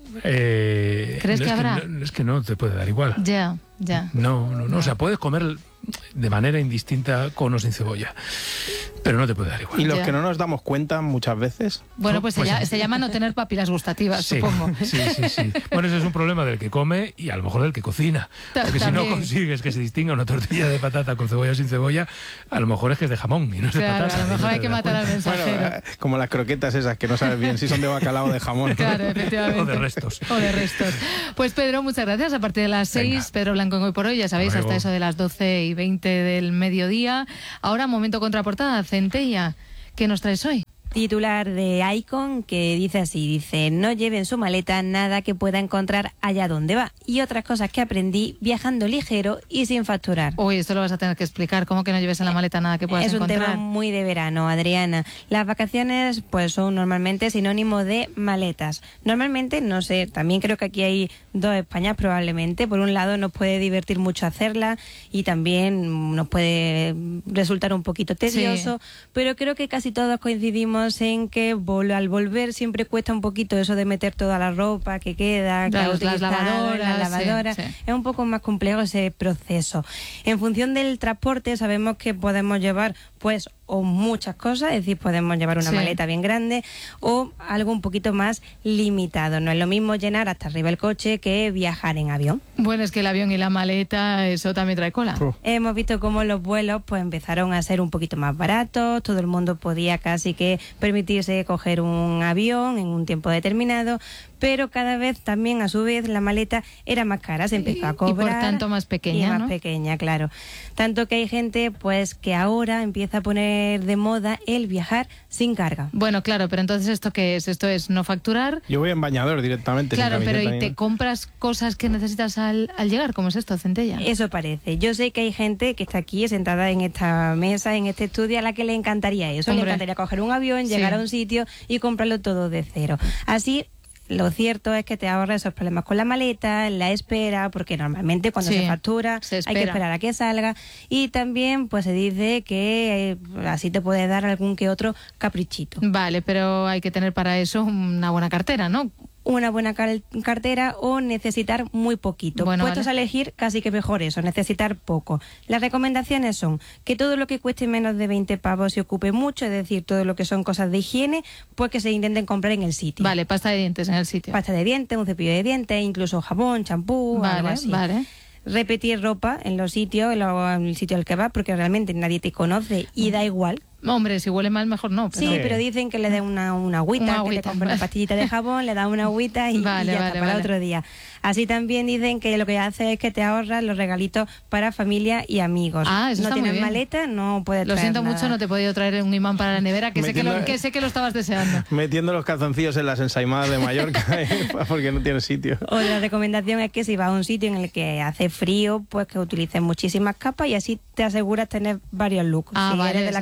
Eh, ¿Crees no que es habrá? Que, no, es que no te puede dar igual. Ya, ya. No, no, no, no. O sea, puedes comer de manera indistinta con o sin cebolla, pero no te puede dar igual. Y los ya. que no nos damos cuenta muchas veces. Bueno, pues, pues se, llama, se llama no tener papilas gustativas, sí, supongo. Sí, sí, sí. Bueno, ese es un problema del que come y a lo mejor del que cocina. Porque También. Si no consigues que se distinga una tortilla de patata con cebolla o sin cebolla, a lo mejor es que es de jamón y no es claro, de patata. A lo mejor hay que matar al mensajero. Bueno, como las croquetas esas que no sabes bien si son de bacalao o de jamón. Claro, efectivamente. O de restos. O de restos. Pues Pedro, muchas gracias. A partir de las seis, Pedro Blanco en Hoy por Hoy, ya sabéis, Luego. hasta eso de las doce y veinte del mediodía. Ahora, momento contraportada. Centella, ¿qué nos traes hoy? Titular de Icon que dice así, dice, no lleve en su maleta nada que pueda encontrar allá donde va. Y otras cosas que aprendí viajando ligero y sin facturar. Uy, esto lo vas a tener que explicar. ¿Cómo que no lleves en la maleta nada que puedas es encontrar? Es un tema muy de verano, Adriana. Las vacaciones pues son normalmente sinónimo de maletas. Normalmente, no sé, también creo que aquí hay dos Españas probablemente. Por un lado nos puede divertir mucho hacerla y también nos puede resultar un poquito tedioso, sí. pero creo que casi todos coincidimos en que al volver siempre cuesta un poquito eso de meter toda la ropa que queda, que las, las lavadoras, las lavadoras. Sí, sí. Es un poco más complejo ese proceso. En función del transporte sabemos que podemos llevar pues o muchas cosas, es decir, podemos llevar una sí. maleta bien grande o algo un poquito más limitado. No es lo mismo llenar hasta arriba el coche que viajar en avión. Bueno, es que el avión y la maleta, eso también trae cola. Oh. Hemos visto cómo los vuelos pues empezaron a ser un poquito más baratos, todo el mundo podía casi que permitirse coger un avión en un tiempo determinado, pero cada vez también a su vez la maleta era más cara, se empezó a cobrar. Y por tanto más pequeña, y más ¿no? pequeña, claro. Tanto que hay gente pues que ahora empieza a poner de moda el viajar sin carga. Bueno, claro, pero entonces ¿esto qué es? Esto es no facturar. Yo voy en bañador directamente. Claro, sin pero ¿y ni te nada? compras cosas que necesitas al, al llegar? ¿Cómo es esto, Centella? Eso parece. Yo sé que hay gente que está aquí sentada en esta mesa, en este estudio, a la que le encantaría eso. Hombre. Le encantaría coger un avión, llegar sí. a un sitio y comprarlo todo de cero. Así... Lo cierto es que te ahorra esos problemas con la maleta, la espera, porque normalmente cuando sí, se factura se hay que esperar a que salga. Y también pues se dice que eh, así te puede dar algún que otro caprichito. Vale, pero hay que tener para eso una buena cartera, ¿no? Una buena car cartera o necesitar muy poquito. Bueno, Puestos vale. a elegir, casi que mejor eso, necesitar poco. Las recomendaciones son que todo lo que cueste menos de veinte pavos se ocupe mucho, es decir, todo lo que son cosas de higiene, pues que se intenten comprar en el sitio. Vale, pasta de dientes en el sitio. Pasta de dientes, un cepillo de dientes, incluso jabón, champú, vale, algo así. Vale. Repetir ropa en los sitios, en, lo, en el sitio al que vas, porque realmente nadie te conoce y da igual. Hombre, si huele mal, mejor no. Pero... Sí, pero dicen que le dé una, una agüita, una que agüita, te compre vale. una pastillita de jabón, le da una agüita y, vale, y ya vale, está, para vale. otro día. Así también dicen que lo que hace es que te ahorras los regalitos para familia y amigos. Ah, eso no está muy tienes bien. maleta, no puedes Lo traer siento nada. mucho, no te he podido traer un imán para la nevera, que, sé que, Metiendo- lo, que sé que lo estabas deseando. Metiendo los calzoncillos en las ensaimadas de Mallorca porque no tienes sitio. Otra recomendación es que si vas a un sitio en el que hace frío, pues que utilices muchísimas capas y así te aseguras tener varios looks. Ah, si vale, eres de eso las que está muy piensa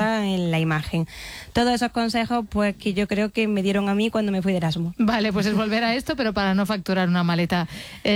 nota en la imagen. Todos esos consejos, pues, que yo creo que me dieron a mí cuando me fui de Erasmus. Vale, pues es volver a esto, pero para no facturar una maleta.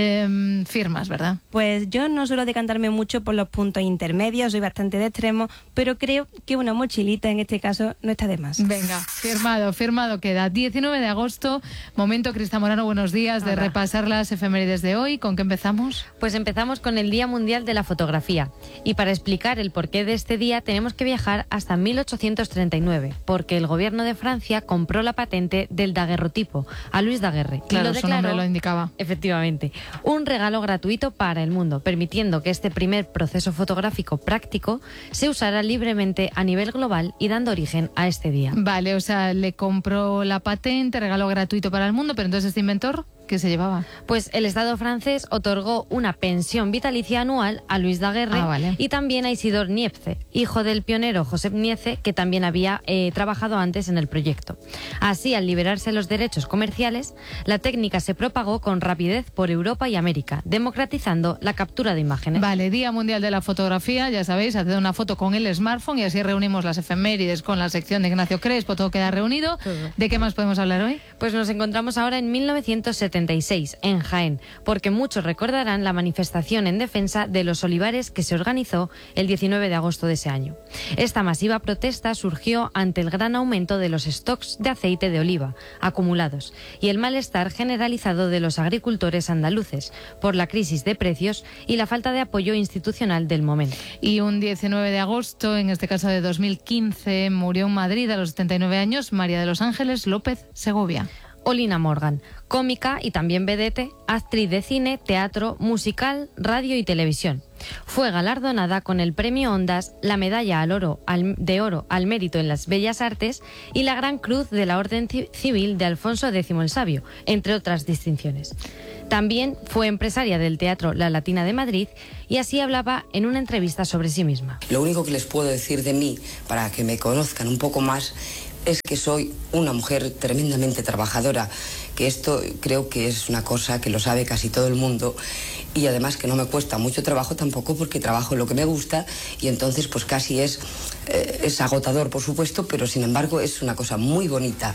Eh, firmas, ¿verdad? Pues yo no suelo decantarme mucho por los puntos intermedios, soy bastante de extremo, pero creo que una mochilita en este caso no está de más. Venga, firmado, firmado queda. diecinueve de agosto, momento, Crista Morano, buenos días, de Hola. repasar las efemérides de hoy. ¿Con qué empezamos? Pues empezamos con el Día Mundial de la Fotografía. Y para explicar el porqué de este día tenemos que viajar hasta mil ochocientos treinta y nueve, porque el gobierno de Francia compró la patente del daguerrotipo a Louis Daguerre. Claro, y lo su declaró, nombre lo indicaba. Efectivamente, un regalo gratuito para el mundo, permitiendo que este primer proceso fotográfico práctico se usara libremente a nivel global y dando origen a este día. Vale, o sea, le compró la patente, regalo gratuito para el mundo, pero entonces este inventor, ¿qué se llevaba? Pues el Estado francés otorgó una pensión vitalicia anual a Louis Daguerre Ah, vale. y también a Isidore Niepce, hijo del pionero Josep Niepce, que también había eh, trabajado antes en el proyecto. Así, al liberarse los derechos comerciales, la técnica se propagó con rapidez por Europa y América, democratizando la captura de imágenes. Vale, Día Mundial de la Fotografía, ya sabéis, haced una foto con el smartphone y así reunimos las efemérides con la sección de Ignacio Crespo, todo queda reunido. ¿De qué más podemos hablar hoy? Pues nos encontramos ahora en mil novecientos setenta y seis, en Jaén, porque muchos recordarán la manifestación en defensa de los olivares que se organizó el diecinueve de agosto de ese año. Esta masiva protesta surgió ante el gran aumento de los stocks de aceite de oliva acumulados y el malestar generalizado de los agricultores andaluces por la crisis de precios y la falta de apoyo institucional del momento. Y un diecinueve de agosto, en este caso de dos mil quince, murió en Madrid a los setenta y nueve años María de los Ángeles López Segovia. Olina Morgan, cómica y también vedette, actriz de cine, teatro, musical, radio y televisión. Fue galardonada con el Premio Ondas, la Medalla al oro, al, de Oro al Mérito en las Bellas Artes y la Gran Cruz de la Orden Civil de Alfonso X el Sabio, entre otras distinciones. También fue empresaria del Teatro La Latina de Madrid y así hablaba en una entrevista sobre sí misma. Lo único que les puedo decir de mí, para que me conozcan un poco más, es que soy una mujer tremendamente trabajadora, que esto creo que es una cosa que lo sabe casi todo el mundo y además que no me cuesta mucho trabajo tampoco porque trabajo lo que me gusta y entonces pues casi es, eh, es agotador por supuesto, pero sin embargo es una cosa muy bonita.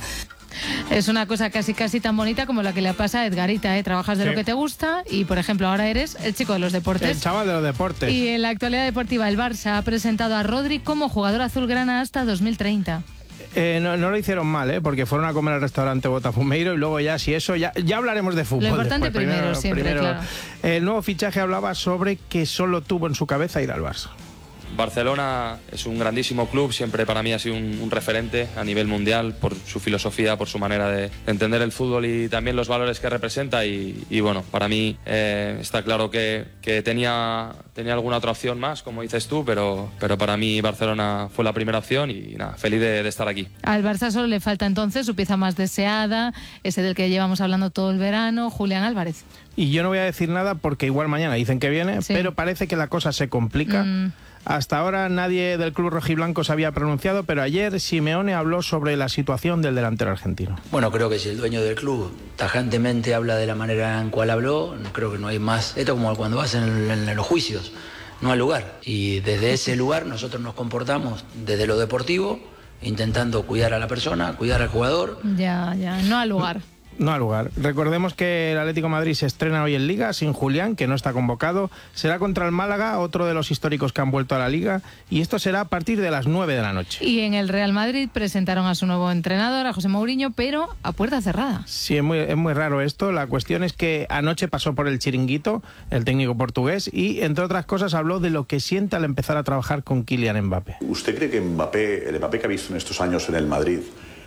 Es una cosa casi casi tan bonita como la que le pasa a Edgarita, ¿eh? Trabajas de Sí. lo que te gusta y, por ejemplo, ahora eres el chico de los deportes. El chaval de los deportes. Y en la actualidad deportiva, el Barça ha presentado a Rodri como jugador azulgrana hasta dos mil treinta. Eh, no, no lo hicieron mal, ¿eh? Porque fueron a comer al restaurante Botafumeiro y luego ya, si eso, ya, ya hablaremos de fútbol. Lo importante después. primero, siempre, claro. El nuevo fichaje hablaba sobre que solo tuvo en su cabeza ir al Barça. Barcelona es un grandísimo club, siempre para mí ha sido un, un referente a nivel mundial por su filosofía, por su manera de entender el fútbol y también los valores que representa y, y bueno, para mí eh, está claro que, que tenía, tenía alguna otra opción más, como dices tú, pero, pero para mí Barcelona fue la primera opción y nada, feliz de, de estar aquí. Al Barça solo le falta entonces su pieza más deseada, ese del que llevamos hablando todo el verano, Julián Álvarez. Y yo no voy a decir nada porque igual mañana dicen que viene, Sí. pero parece que la cosa se complica. Mm. Hasta ahora nadie del club rojiblanco se había pronunciado, pero ayer Simeone habló sobre la situación del delantero argentino. Bueno, creo que si el dueño del club tajantemente habla de la manera en cual habló, creo que no hay más. Esto es como cuando vas en, en- en los juicios, no hay lugar. Y desde ese lugar nosotros nos comportamos desde lo deportivo, intentando cuidar a la persona, cuidar al jugador. Ya, ya, no al lugar. No al lugar. Recordemos que el Atlético de Madrid se estrena hoy en Liga sin Julián, que no está convocado. Será contra el Málaga, otro de los históricos que han vuelto a la Liga, y esto será a partir de las nueve de la noche. Y en el Real Madrid presentaron a su nuevo entrenador, a José Mourinho, pero a puerta cerrada. Sí, es muy, es muy raro esto. La cuestión es que anoche pasó por el Chiringuito, el técnico portugués, y entre otras cosas habló de lo que siente al empezar a trabajar con Kylian Mbappé. ¿Usted cree que Mbappé, el Mbappé que ha visto en estos años en el Madrid,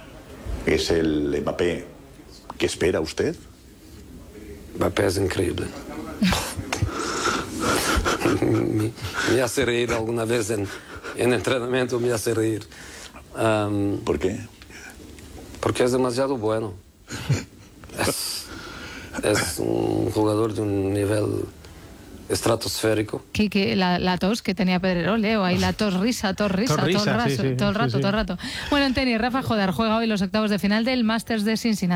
es el Mbappé que espera usted? Mbappé es increíble. me, me hace reír alguna vez en, en entrenamiento, me hace reír. Um, ¿Por qué? Porque es demasiado bueno. Es, es un jugador de un nivel estratosférico. Que, que la, la tos que tenía Pedrerol, ¿eh? O ahí la tos risa, tos risa, Tos risa, todo, el rato, sí, sí, todo el rato, sí, sí. todo el rato. Bueno, en tenis, Rafa Jodar juega hoy los octavos de final del Masters de Cincinnati.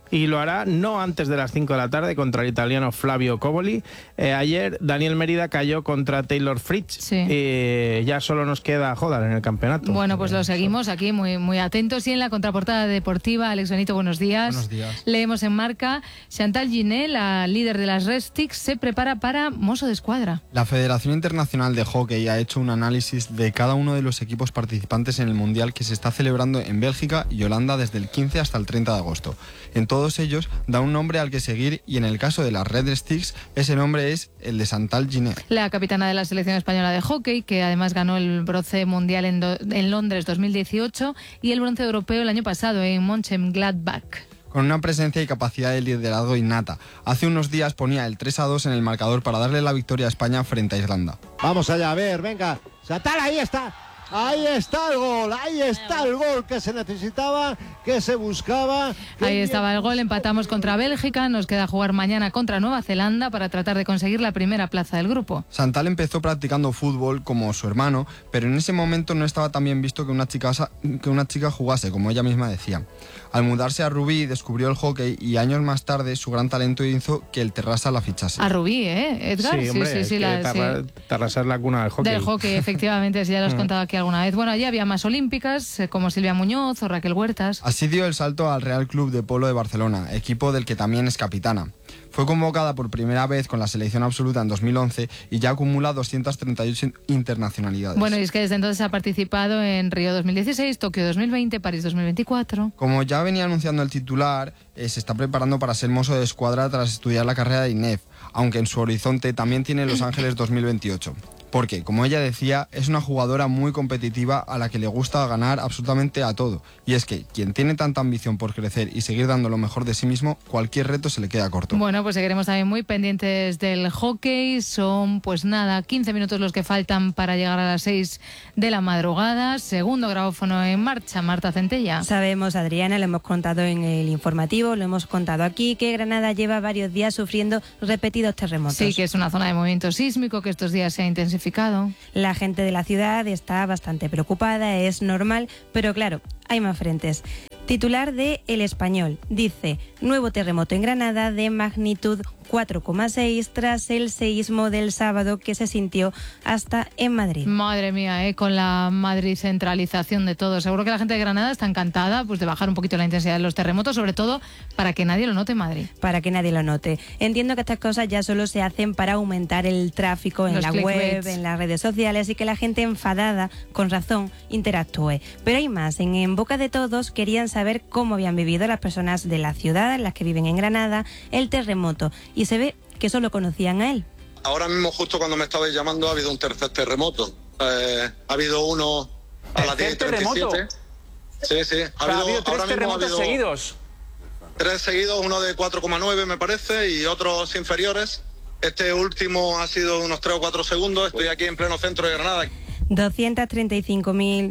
y lo hará no antes de las cinco de la tarde contra el italiano Flavio Coboli. Eh, ayer Daniel Mérida cayó contra Taylor Fritz Sí. y ya solo nos queda Hodal en el campeonato. Bueno, pues lo seguimos aquí muy, muy atentos. Y en la contraportada deportiva, Alex Benito, buenos días. Buenos días. Leemos en Marca, Chantal Giné, la líder de las Red Sticks, se prepara para mozo de escuadra. La Federación Internacional de Hockey ha hecho un análisis de cada uno de los equipos participantes en el Mundial que se está celebrando en Bélgica y Holanda desde el quince hasta el treinta de agosto. En todos ellos da un nombre al que seguir y en el caso de las Red Sticks ese nombre es el de Chantal Giné. La capitana de la selección española de hockey, que además ganó el bronce mundial en, do- en Londres dos mil dieciocho y el bronce europeo el año pasado en Mönchengladbach. Con una presencia y capacidad de liderazgo innata. Hace unos días ponía el tres a dos en el marcador para darle la victoria a España frente a Irlanda. Vamos allá, a ver, venga. Chantal, ahí está. Ahí está el gol, ahí está el gol que se necesitaba, que se buscaba. Ahí estaba el gol, empatamos contra Bélgica, nos queda jugar mañana contra Nueva Zelanda para tratar de conseguir la primera plaza del grupo. Chantal empezó practicando fútbol como su hermano, pero en ese momento no estaba tan bien visto que una chica, que una chica jugase, como ella misma decía. Al mudarse a Rubí descubrió el hockey y años más tarde su gran talento hizo que el Terrassa la fichase. A Rubí, ¿eh, Edgar? Sí, hombre, sí, sí, que la- Tarra- sí. Tarrasa es la cuna del hockey. Del hockey, efectivamente, si ya lo has Mm. contado aquí alguna vez. Bueno, allí había más olímpicas, eh, como Silvia Muñoz o Raquel Huertas. Así dio el salto al Real Club de Polo de Barcelona, equipo del que también es capitana. Fue convocada por primera vez con la selección absoluta en dos mil once y ya acumula doscientas treinta y ocho internacionalidades. Bueno, y es que desde entonces ha participado en Río dos mil dieciséis, Tokio dos mil veinte, París dos mil veinticuatro. Como ya venía anunciando el titular, eh, se está preparando para ser mozo de escuadra tras estudiar la carrera de I N E F, aunque en su horizonte también tiene Los Ángeles dos mil veintiocho. Porque, como ella decía, es una jugadora muy competitiva a la que le gusta ganar absolutamente a todo. Y es que quien tiene tanta ambición por crecer y seguir dando lo mejor de sí mismo, cualquier reto se le queda corto. Bueno, pues seguiremos también muy pendientes del hockey. Son, pues nada, quince minutos los que faltan para llegar a las seis de la madrugada. Segundo grabófono en marcha, Marta Centella. Sabemos, Adriana, lo hemos contado en el informativo, lo hemos contado aquí, que Granada lleva varios días sufriendo repetidos terremotos. Sí, que es una zona de movimiento sísmico que estos días se ha intensificado. La gente de la ciudad está bastante preocupada, es normal, pero claro, hay más frentes. Titular de El Español dice: nuevo terremoto en Granada de magnitud cuatro coma seis tras el seísmo del sábado que se sintió hasta en Madrid. Madre mía, ¿eh? Con la Madrid centralización de todo. Seguro que la gente de Granada está encantada, pues, de bajar un poquito la intensidad de los terremotos, sobre todo para que nadie lo note en Madrid. Para que nadie lo note. Entiendo que estas cosas ya solo se hacen para aumentar el tráfico en Los la clickbaits. web, en las redes sociales y que la gente enfadada, con razón, interactúe. Pero hay más. En, en boca de todos querían saber cómo habían vivido las personas de la ciudad, las que viven en Granada, el terremoto. Y se ve que solo conocían a él. Ahora mismo, justo cuando me estabais llamando, ha habido un tercer terremoto. Eh, ha habido uno a las diez y treinta y siete. Sí, sí. Ha O sea, ha habido tres ahora mismo terremotos ha habido seguidos. Tres seguidos, uno de cuatro coma nueve me parece y otros inferiores. Este último ha sido unos tres o cuatro segundos. Estoy aquí en pleno centro de Granada. doscientos treinta y cinco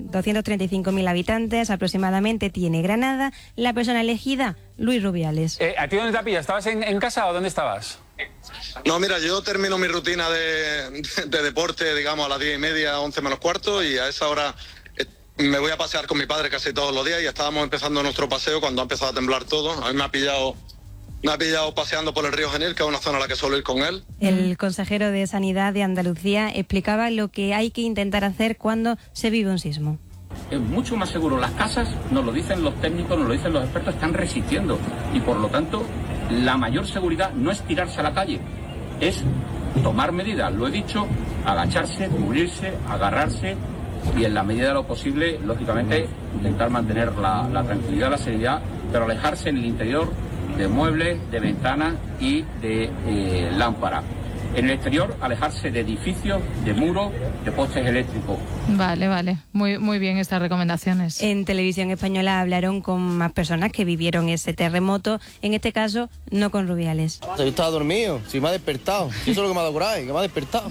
mil habitantes aproximadamente tiene Granada. La persona elegida, Luis Rubiales. Eh, ¿A ti dónde te pillas? ¿Estabas en, en casa o dónde estabas? No, mira, yo termino mi rutina de, de deporte, digamos, a las diez y media, once menos cuarto, y a esa hora eh, me voy a pasear con mi padre casi todos los días y estábamos empezando nuestro paseo cuando ha empezado a temblar todo. A mí me ha pillado, me ha pillado paseando por el río Genil, que es una zona a la que suelo ir con él. El consejero de Sanidad de Andalucía explicaba lo que hay que intentar hacer cuando se vive un sismo. Es mucho más seguro. Las casas, nos lo dicen los técnicos, nos lo dicen los expertos, están resistiendo. Y por lo tanto, la mayor seguridad no es tirarse a la calle, es tomar medidas. Lo he dicho, agacharse, cubrirse, agarrarse y en la medida de lo posible, lógicamente, intentar mantener la, la tranquilidad, la serenidad, pero alejarse en el interior de muebles, de ventanas y de eh, lámparas. En el exterior, alejarse de edificios, de muros, de postes eléctricos. Vale, vale. Muy, muy bien estas recomendaciones. En Televisión Española hablaron con más personas que vivieron ese terremoto, en este caso no con Rubiales. Yo estaba dormido, si me ha despertado. Eso es lo que me ha dado coraje, que me ha despertado.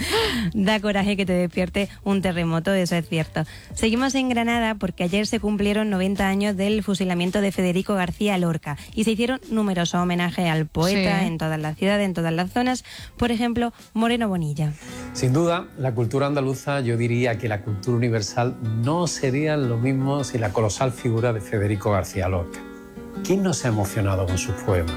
Da coraje que te despierte un terremoto, eso es cierto. Seguimos en Granada porque ayer se cumplieron noventa años del fusilamiento de Federico García Lorca y se hicieron numerosos homenajes al poeta Sí. en todas las ciudades, en todas las zonas. Por ejemplo, Moreno Bonilla. Sin duda, la cultura andaluza, yo diría que la cultura universal no sería lo mismo sin la colosal figura de Federico García Lorca. ¿quién no se ha emocionado con sus poemas?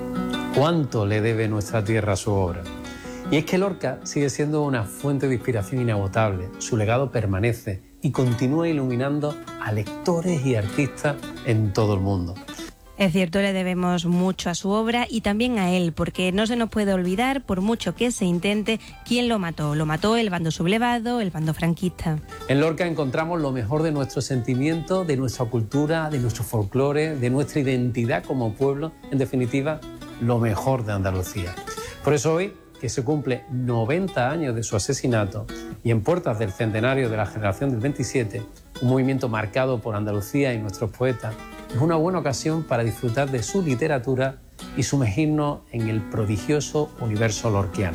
¿Cuánto le debe nuestra tierra a su obra? Y es que Lorca sigue siendo una fuente de inspiración inagotable. Su legado permanece y continúa iluminando a lectores y artistas en todo el mundo. Es cierto, le debemos mucho a su obra y también a él, porque no se nos puede olvidar, por mucho que se intente, quién lo mató. Lo mató el bando sublevado, el bando franquista. En Lorca encontramos lo mejor de nuestro sentimiento, de nuestra cultura, de nuestro folclore, de nuestra identidad como pueblo, en definitiva, lo mejor de Andalucía. Por eso hoy, que se cumple noventa años de su asesinato y en puertas del centenario de la generación del veintisiete, un movimiento marcado por Andalucía y nuestros poetas, es una buena ocasión para disfrutar de su literatura y sumergirnos en el prodigioso universo lorquiano.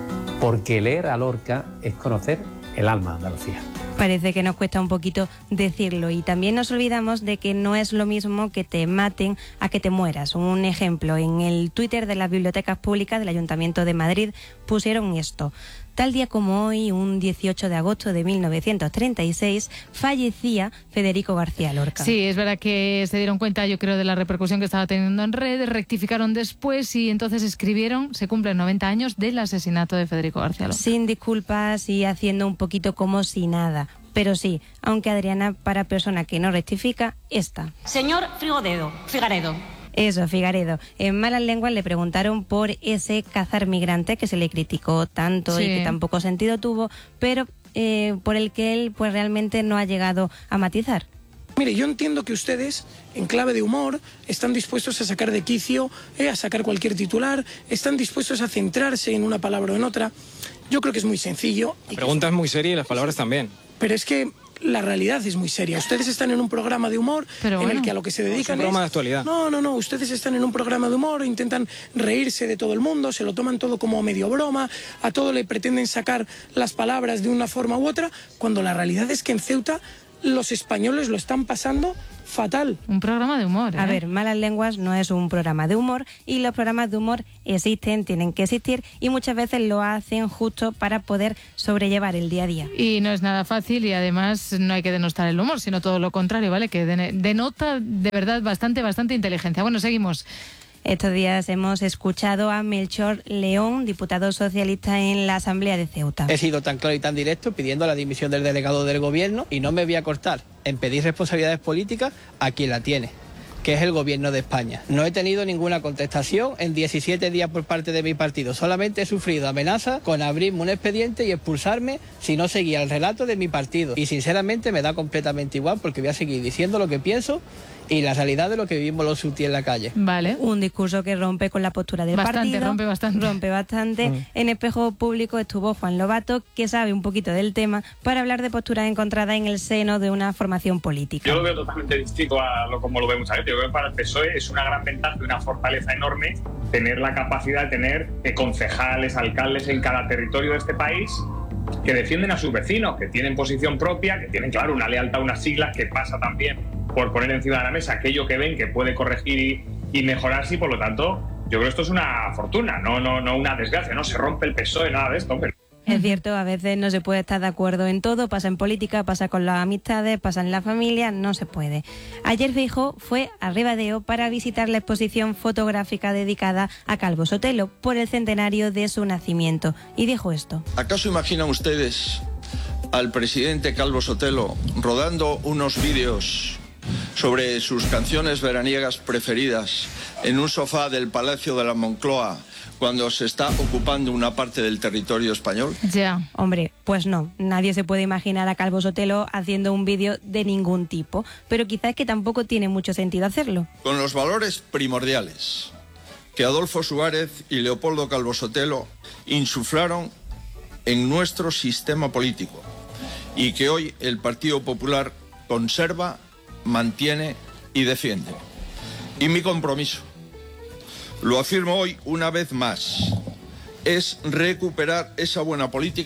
Porque leer a Lorca es conocer el alma de Andalucía. Parece que nos cuesta un poquito decirlo y también nos olvidamos de que no es lo mismo que te maten a que te mueras. Un ejemplo, en el Twitter de las bibliotecas públicas del Ayuntamiento de Madrid pusieron esto. Tal día como hoy, un dieciocho de agosto de mil novecientos treinta y seis, fallecía Federico García Lorca. Sí, es verdad que se dieron cuenta, yo creo, de la repercusión que estaba teniendo en redes, rectificaron después y entonces escribieron, se cumplen noventa años del asesinato de Federico García Lorca. Sin disculpas y haciendo un poquito como si nada. Pero sí, aunque Adriana, para persona que no rectifica, esta. Señor Frigodedo, Figaredo. Eso, Figaredo. En Malas Lenguas le preguntaron por ese cazar migrante que se le criticó tanto sí. y que tan poco sentido tuvo, pero eh, por el que él pues realmente no ha llegado a matizar. Mire, yo entiendo que ustedes, en clave de humor, están dispuestos a sacar de quicio, eh, a sacar cualquier titular, están dispuestos a centrarse en una palabra o en otra. Yo creo que es muy sencillo. La pregunta es muy seria y las palabras también. Pero es que la realidad es muy seria. Ustedes están en un programa de humor Pero en bueno, el que a lo que se dedican es un programa de actualidad. No, no, no. Ustedes están en un programa de humor, intentan reírse de todo el mundo, se lo toman todo como medio broma, a todo le pretenden sacar las palabras de una forma u otra, cuando la realidad es que en Ceuta los españoles lo están pasando fatal. Un programa de humor, ¿eh? A ver, Malas Lenguas no es un programa de humor y los programas de humor existen, tienen que existir y muchas veces lo hacen justo para poder sobrellevar el día a día. Y no es nada fácil y además no hay que denostar el humor, sino todo lo contrario, ¿vale? Que denota de verdad bastante, bastante inteligencia. Bueno, seguimos. Estos días hemos escuchado a Melchor León, diputado socialista en la Asamblea de Ceuta. He sido tan claro y tan directo pidiendo la dimisión del delegado del gobierno y no me voy a cortar en pedir responsabilidades políticas a quien la tiene, que es el gobierno de España. No he tenido ninguna contestación en diecisiete días por parte de mi partido. Solamente he sufrido amenazas con abrirme un expediente y expulsarme si no seguía el relato de mi partido. Y sinceramente me da completamente igual porque voy a seguir diciendo lo que pienso y la realidad de lo que vivimos los ceutíes en la calle. Vale. Un discurso que rompe con la postura del bastante, partido. Rompe bastante. Rompe bastante. Mm. En Espejo Público estuvo Juan Lobato, que sabe un poquito del tema, para hablar de posturas encontradas en el seno de una formación política. Yo lo veo totalmente distinto a lo como lo ve mucha gente. Yo creo que para el P S O E es una gran ventaja y una fortaleza enorme tener la capacidad de tener eh, concejales, alcaldes en cada territorio de este país que defienden a sus vecinos, que tienen posición propia, que tienen, claro, una lealtad a unas siglas que pasa también por poner encima de la mesa aquello que ven que puede corregir y, y mejorarse y por lo tanto yo creo que esto es una fortuna, no, no, no una desgracia, no se rompe el P S O E, nada de esto. Pero... Es cierto, a veces no se puede estar de acuerdo en todo, pasa en política, pasa con las amistades, pasa en la familia, no se puede. Ayer Feijóo fue a Ribadeo para visitar la exposición fotográfica dedicada a Calvo Sotelo por el centenario de su nacimiento y dijo esto. ¿Acaso imaginan ustedes al presidente Calvo Sotelo rodando unos vídeos sobre sus canciones veraniegas preferidas en un sofá del Palacio de la Moncloa cuando se está ocupando una parte del territorio español? Ya. Hombre, pues no, nadie se puede imaginar a Calvo Sotelo haciendo un vídeo de ningún tipo, pero quizás que tampoco tiene mucho sentido hacerlo. Con los valores primordiales que Adolfo Suárez y Leopoldo Calvo Sotelo insuflaron en nuestro sistema político y que hoy el Partido Popular conserva, mantiene y defiende. Y mi compromiso, lo afirmo hoy una vez más, es recuperar esa buena política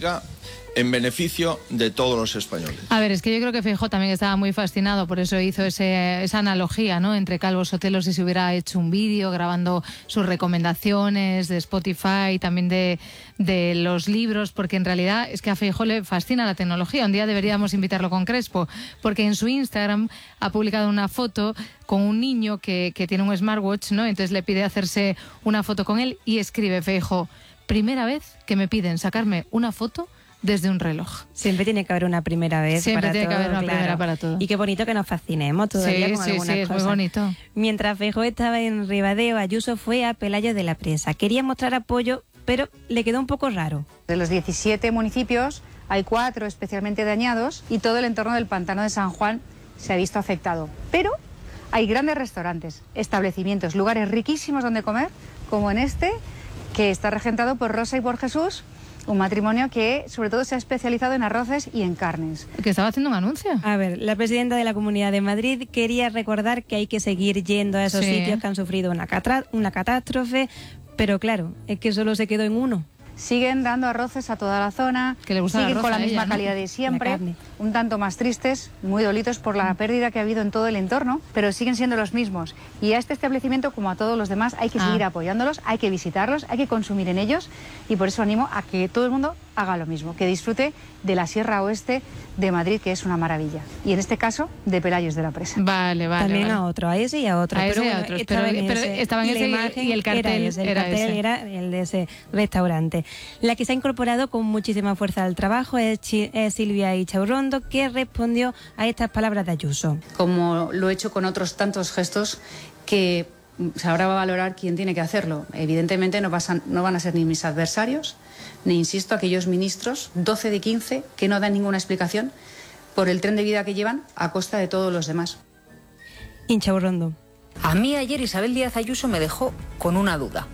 en beneficio de todos los españoles. A ver, es que yo creo que Feijóo también estaba muy fascinado, por eso hizo ese, esa analogía, ¿no?, entre Calvo Sotelo, si se hubiera hecho un vídeo grabando sus recomendaciones de Spotify, también de, de los libros, porque en realidad es que a Feijóo le fascina la tecnología. Un día deberíamos invitarlo con Crespo, porque en su Instagram ha publicado una foto con un niño que, que tiene un smartwatch, ¿no? Entonces le pide hacerse una foto con él y escribe Feijóo: primera vez que me piden sacarme una foto desde un reloj. Siempre tiene que haber una primera vez. Siempre para tiene todo, que haber una claro. primera para todo. Y qué bonito que nos fascinemos todavía sí, con sí, algunas sí, es cosas. muy bonito. Mientras Feijóo estaba en Ribadeo, Ayuso fue a Pelayo de la Presa. Quería mostrar apoyo, pero le quedó un poco raro. De los diecisiete municipios hay cuatro especialmente dañados y todo el entorno del pantano de San Juan se ha visto afectado. Pero hay grandes restaurantes, establecimientos, lugares riquísimos donde comer, como en este, que está regentado por Rosa y por Jesús, un matrimonio que sobre todo se ha especializado en arroces y en carnes. Que estaba haciendo un anuncio. A ver, la presidenta de la Comunidad de Madrid quería recordar que hay que seguir yendo a esos Sí. sitios que han sufrido una, catra- una catástrofe, pero claro, es que solo se quedó en uno. Siguen dando arroces a toda la zona, Que le gusta el siguen arroz con la a ella, misma ¿no? calidad de La siempre, carne. un tanto más tristes, muy dolitos por la pérdida que ha habido en todo el entorno, pero siguen siendo los mismos. Y a este establecimiento, como a todos los demás, hay que Ah. seguir apoyándolos, hay que visitarlos, hay que consumir en ellos, y por eso animo a que todo el mundo haga lo mismo, que disfrute de la Sierra Oeste de Madrid, que es una maravilla. Y en este caso, de Pelayos de la Presa. Vale, vale. También vale. a otro, a ese y a otro. A pero ese y a bueno, otros, estaba pero- en pero ese. estaba en Y la ese y- imagen y el cartel era ese, el era cartel ese. era el de ese restaurante. La que se ha incorporado con muchísima fuerza al trabajo es, Chi- es Silvia Ichaurrondo, que respondió a estas palabras de Ayuso. Como lo he hecho con otros tantos gestos que mm, ahora va a valorar quién tiene que hacerlo. Evidentemente no, pasan, no van a ser ni mis adversarios, ni, insisto, aquellos ministros, doce de quince, que no dan ninguna explicación por el tren de vida que llevan a costa de todos los demás. Ichaurrondo. A mí ayer Isabel Díaz Ayuso me dejó con una duda,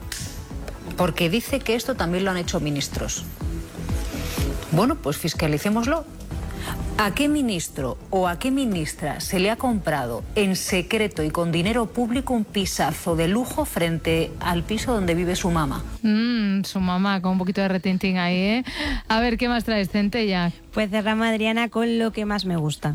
porque dice que esto también lo han hecho ministros. Bueno, pues fiscalicémoslo. ¿A qué ministro o a qué ministra se le ha comprado en secreto y con dinero público un pisazo de lujo frente al piso donde vive su mamá? Mm, su mamá, con un poquito de retintín ahí, ¿eh? A ver, ¿qué más traes, Centella? Pues cerramos, Adriana, con lo que más me gusta.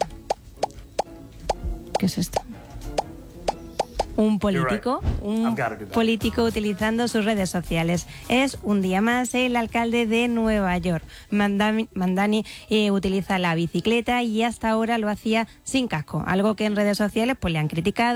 ¿Qué es esto? Un político, un político utilizando sus redes sociales. Es un día más el alcalde de Nueva York. Mandani, Mandani eh, utiliza la bicicleta y hasta ahora lo hacía sin casco, algo que en redes sociales pues le han criticado.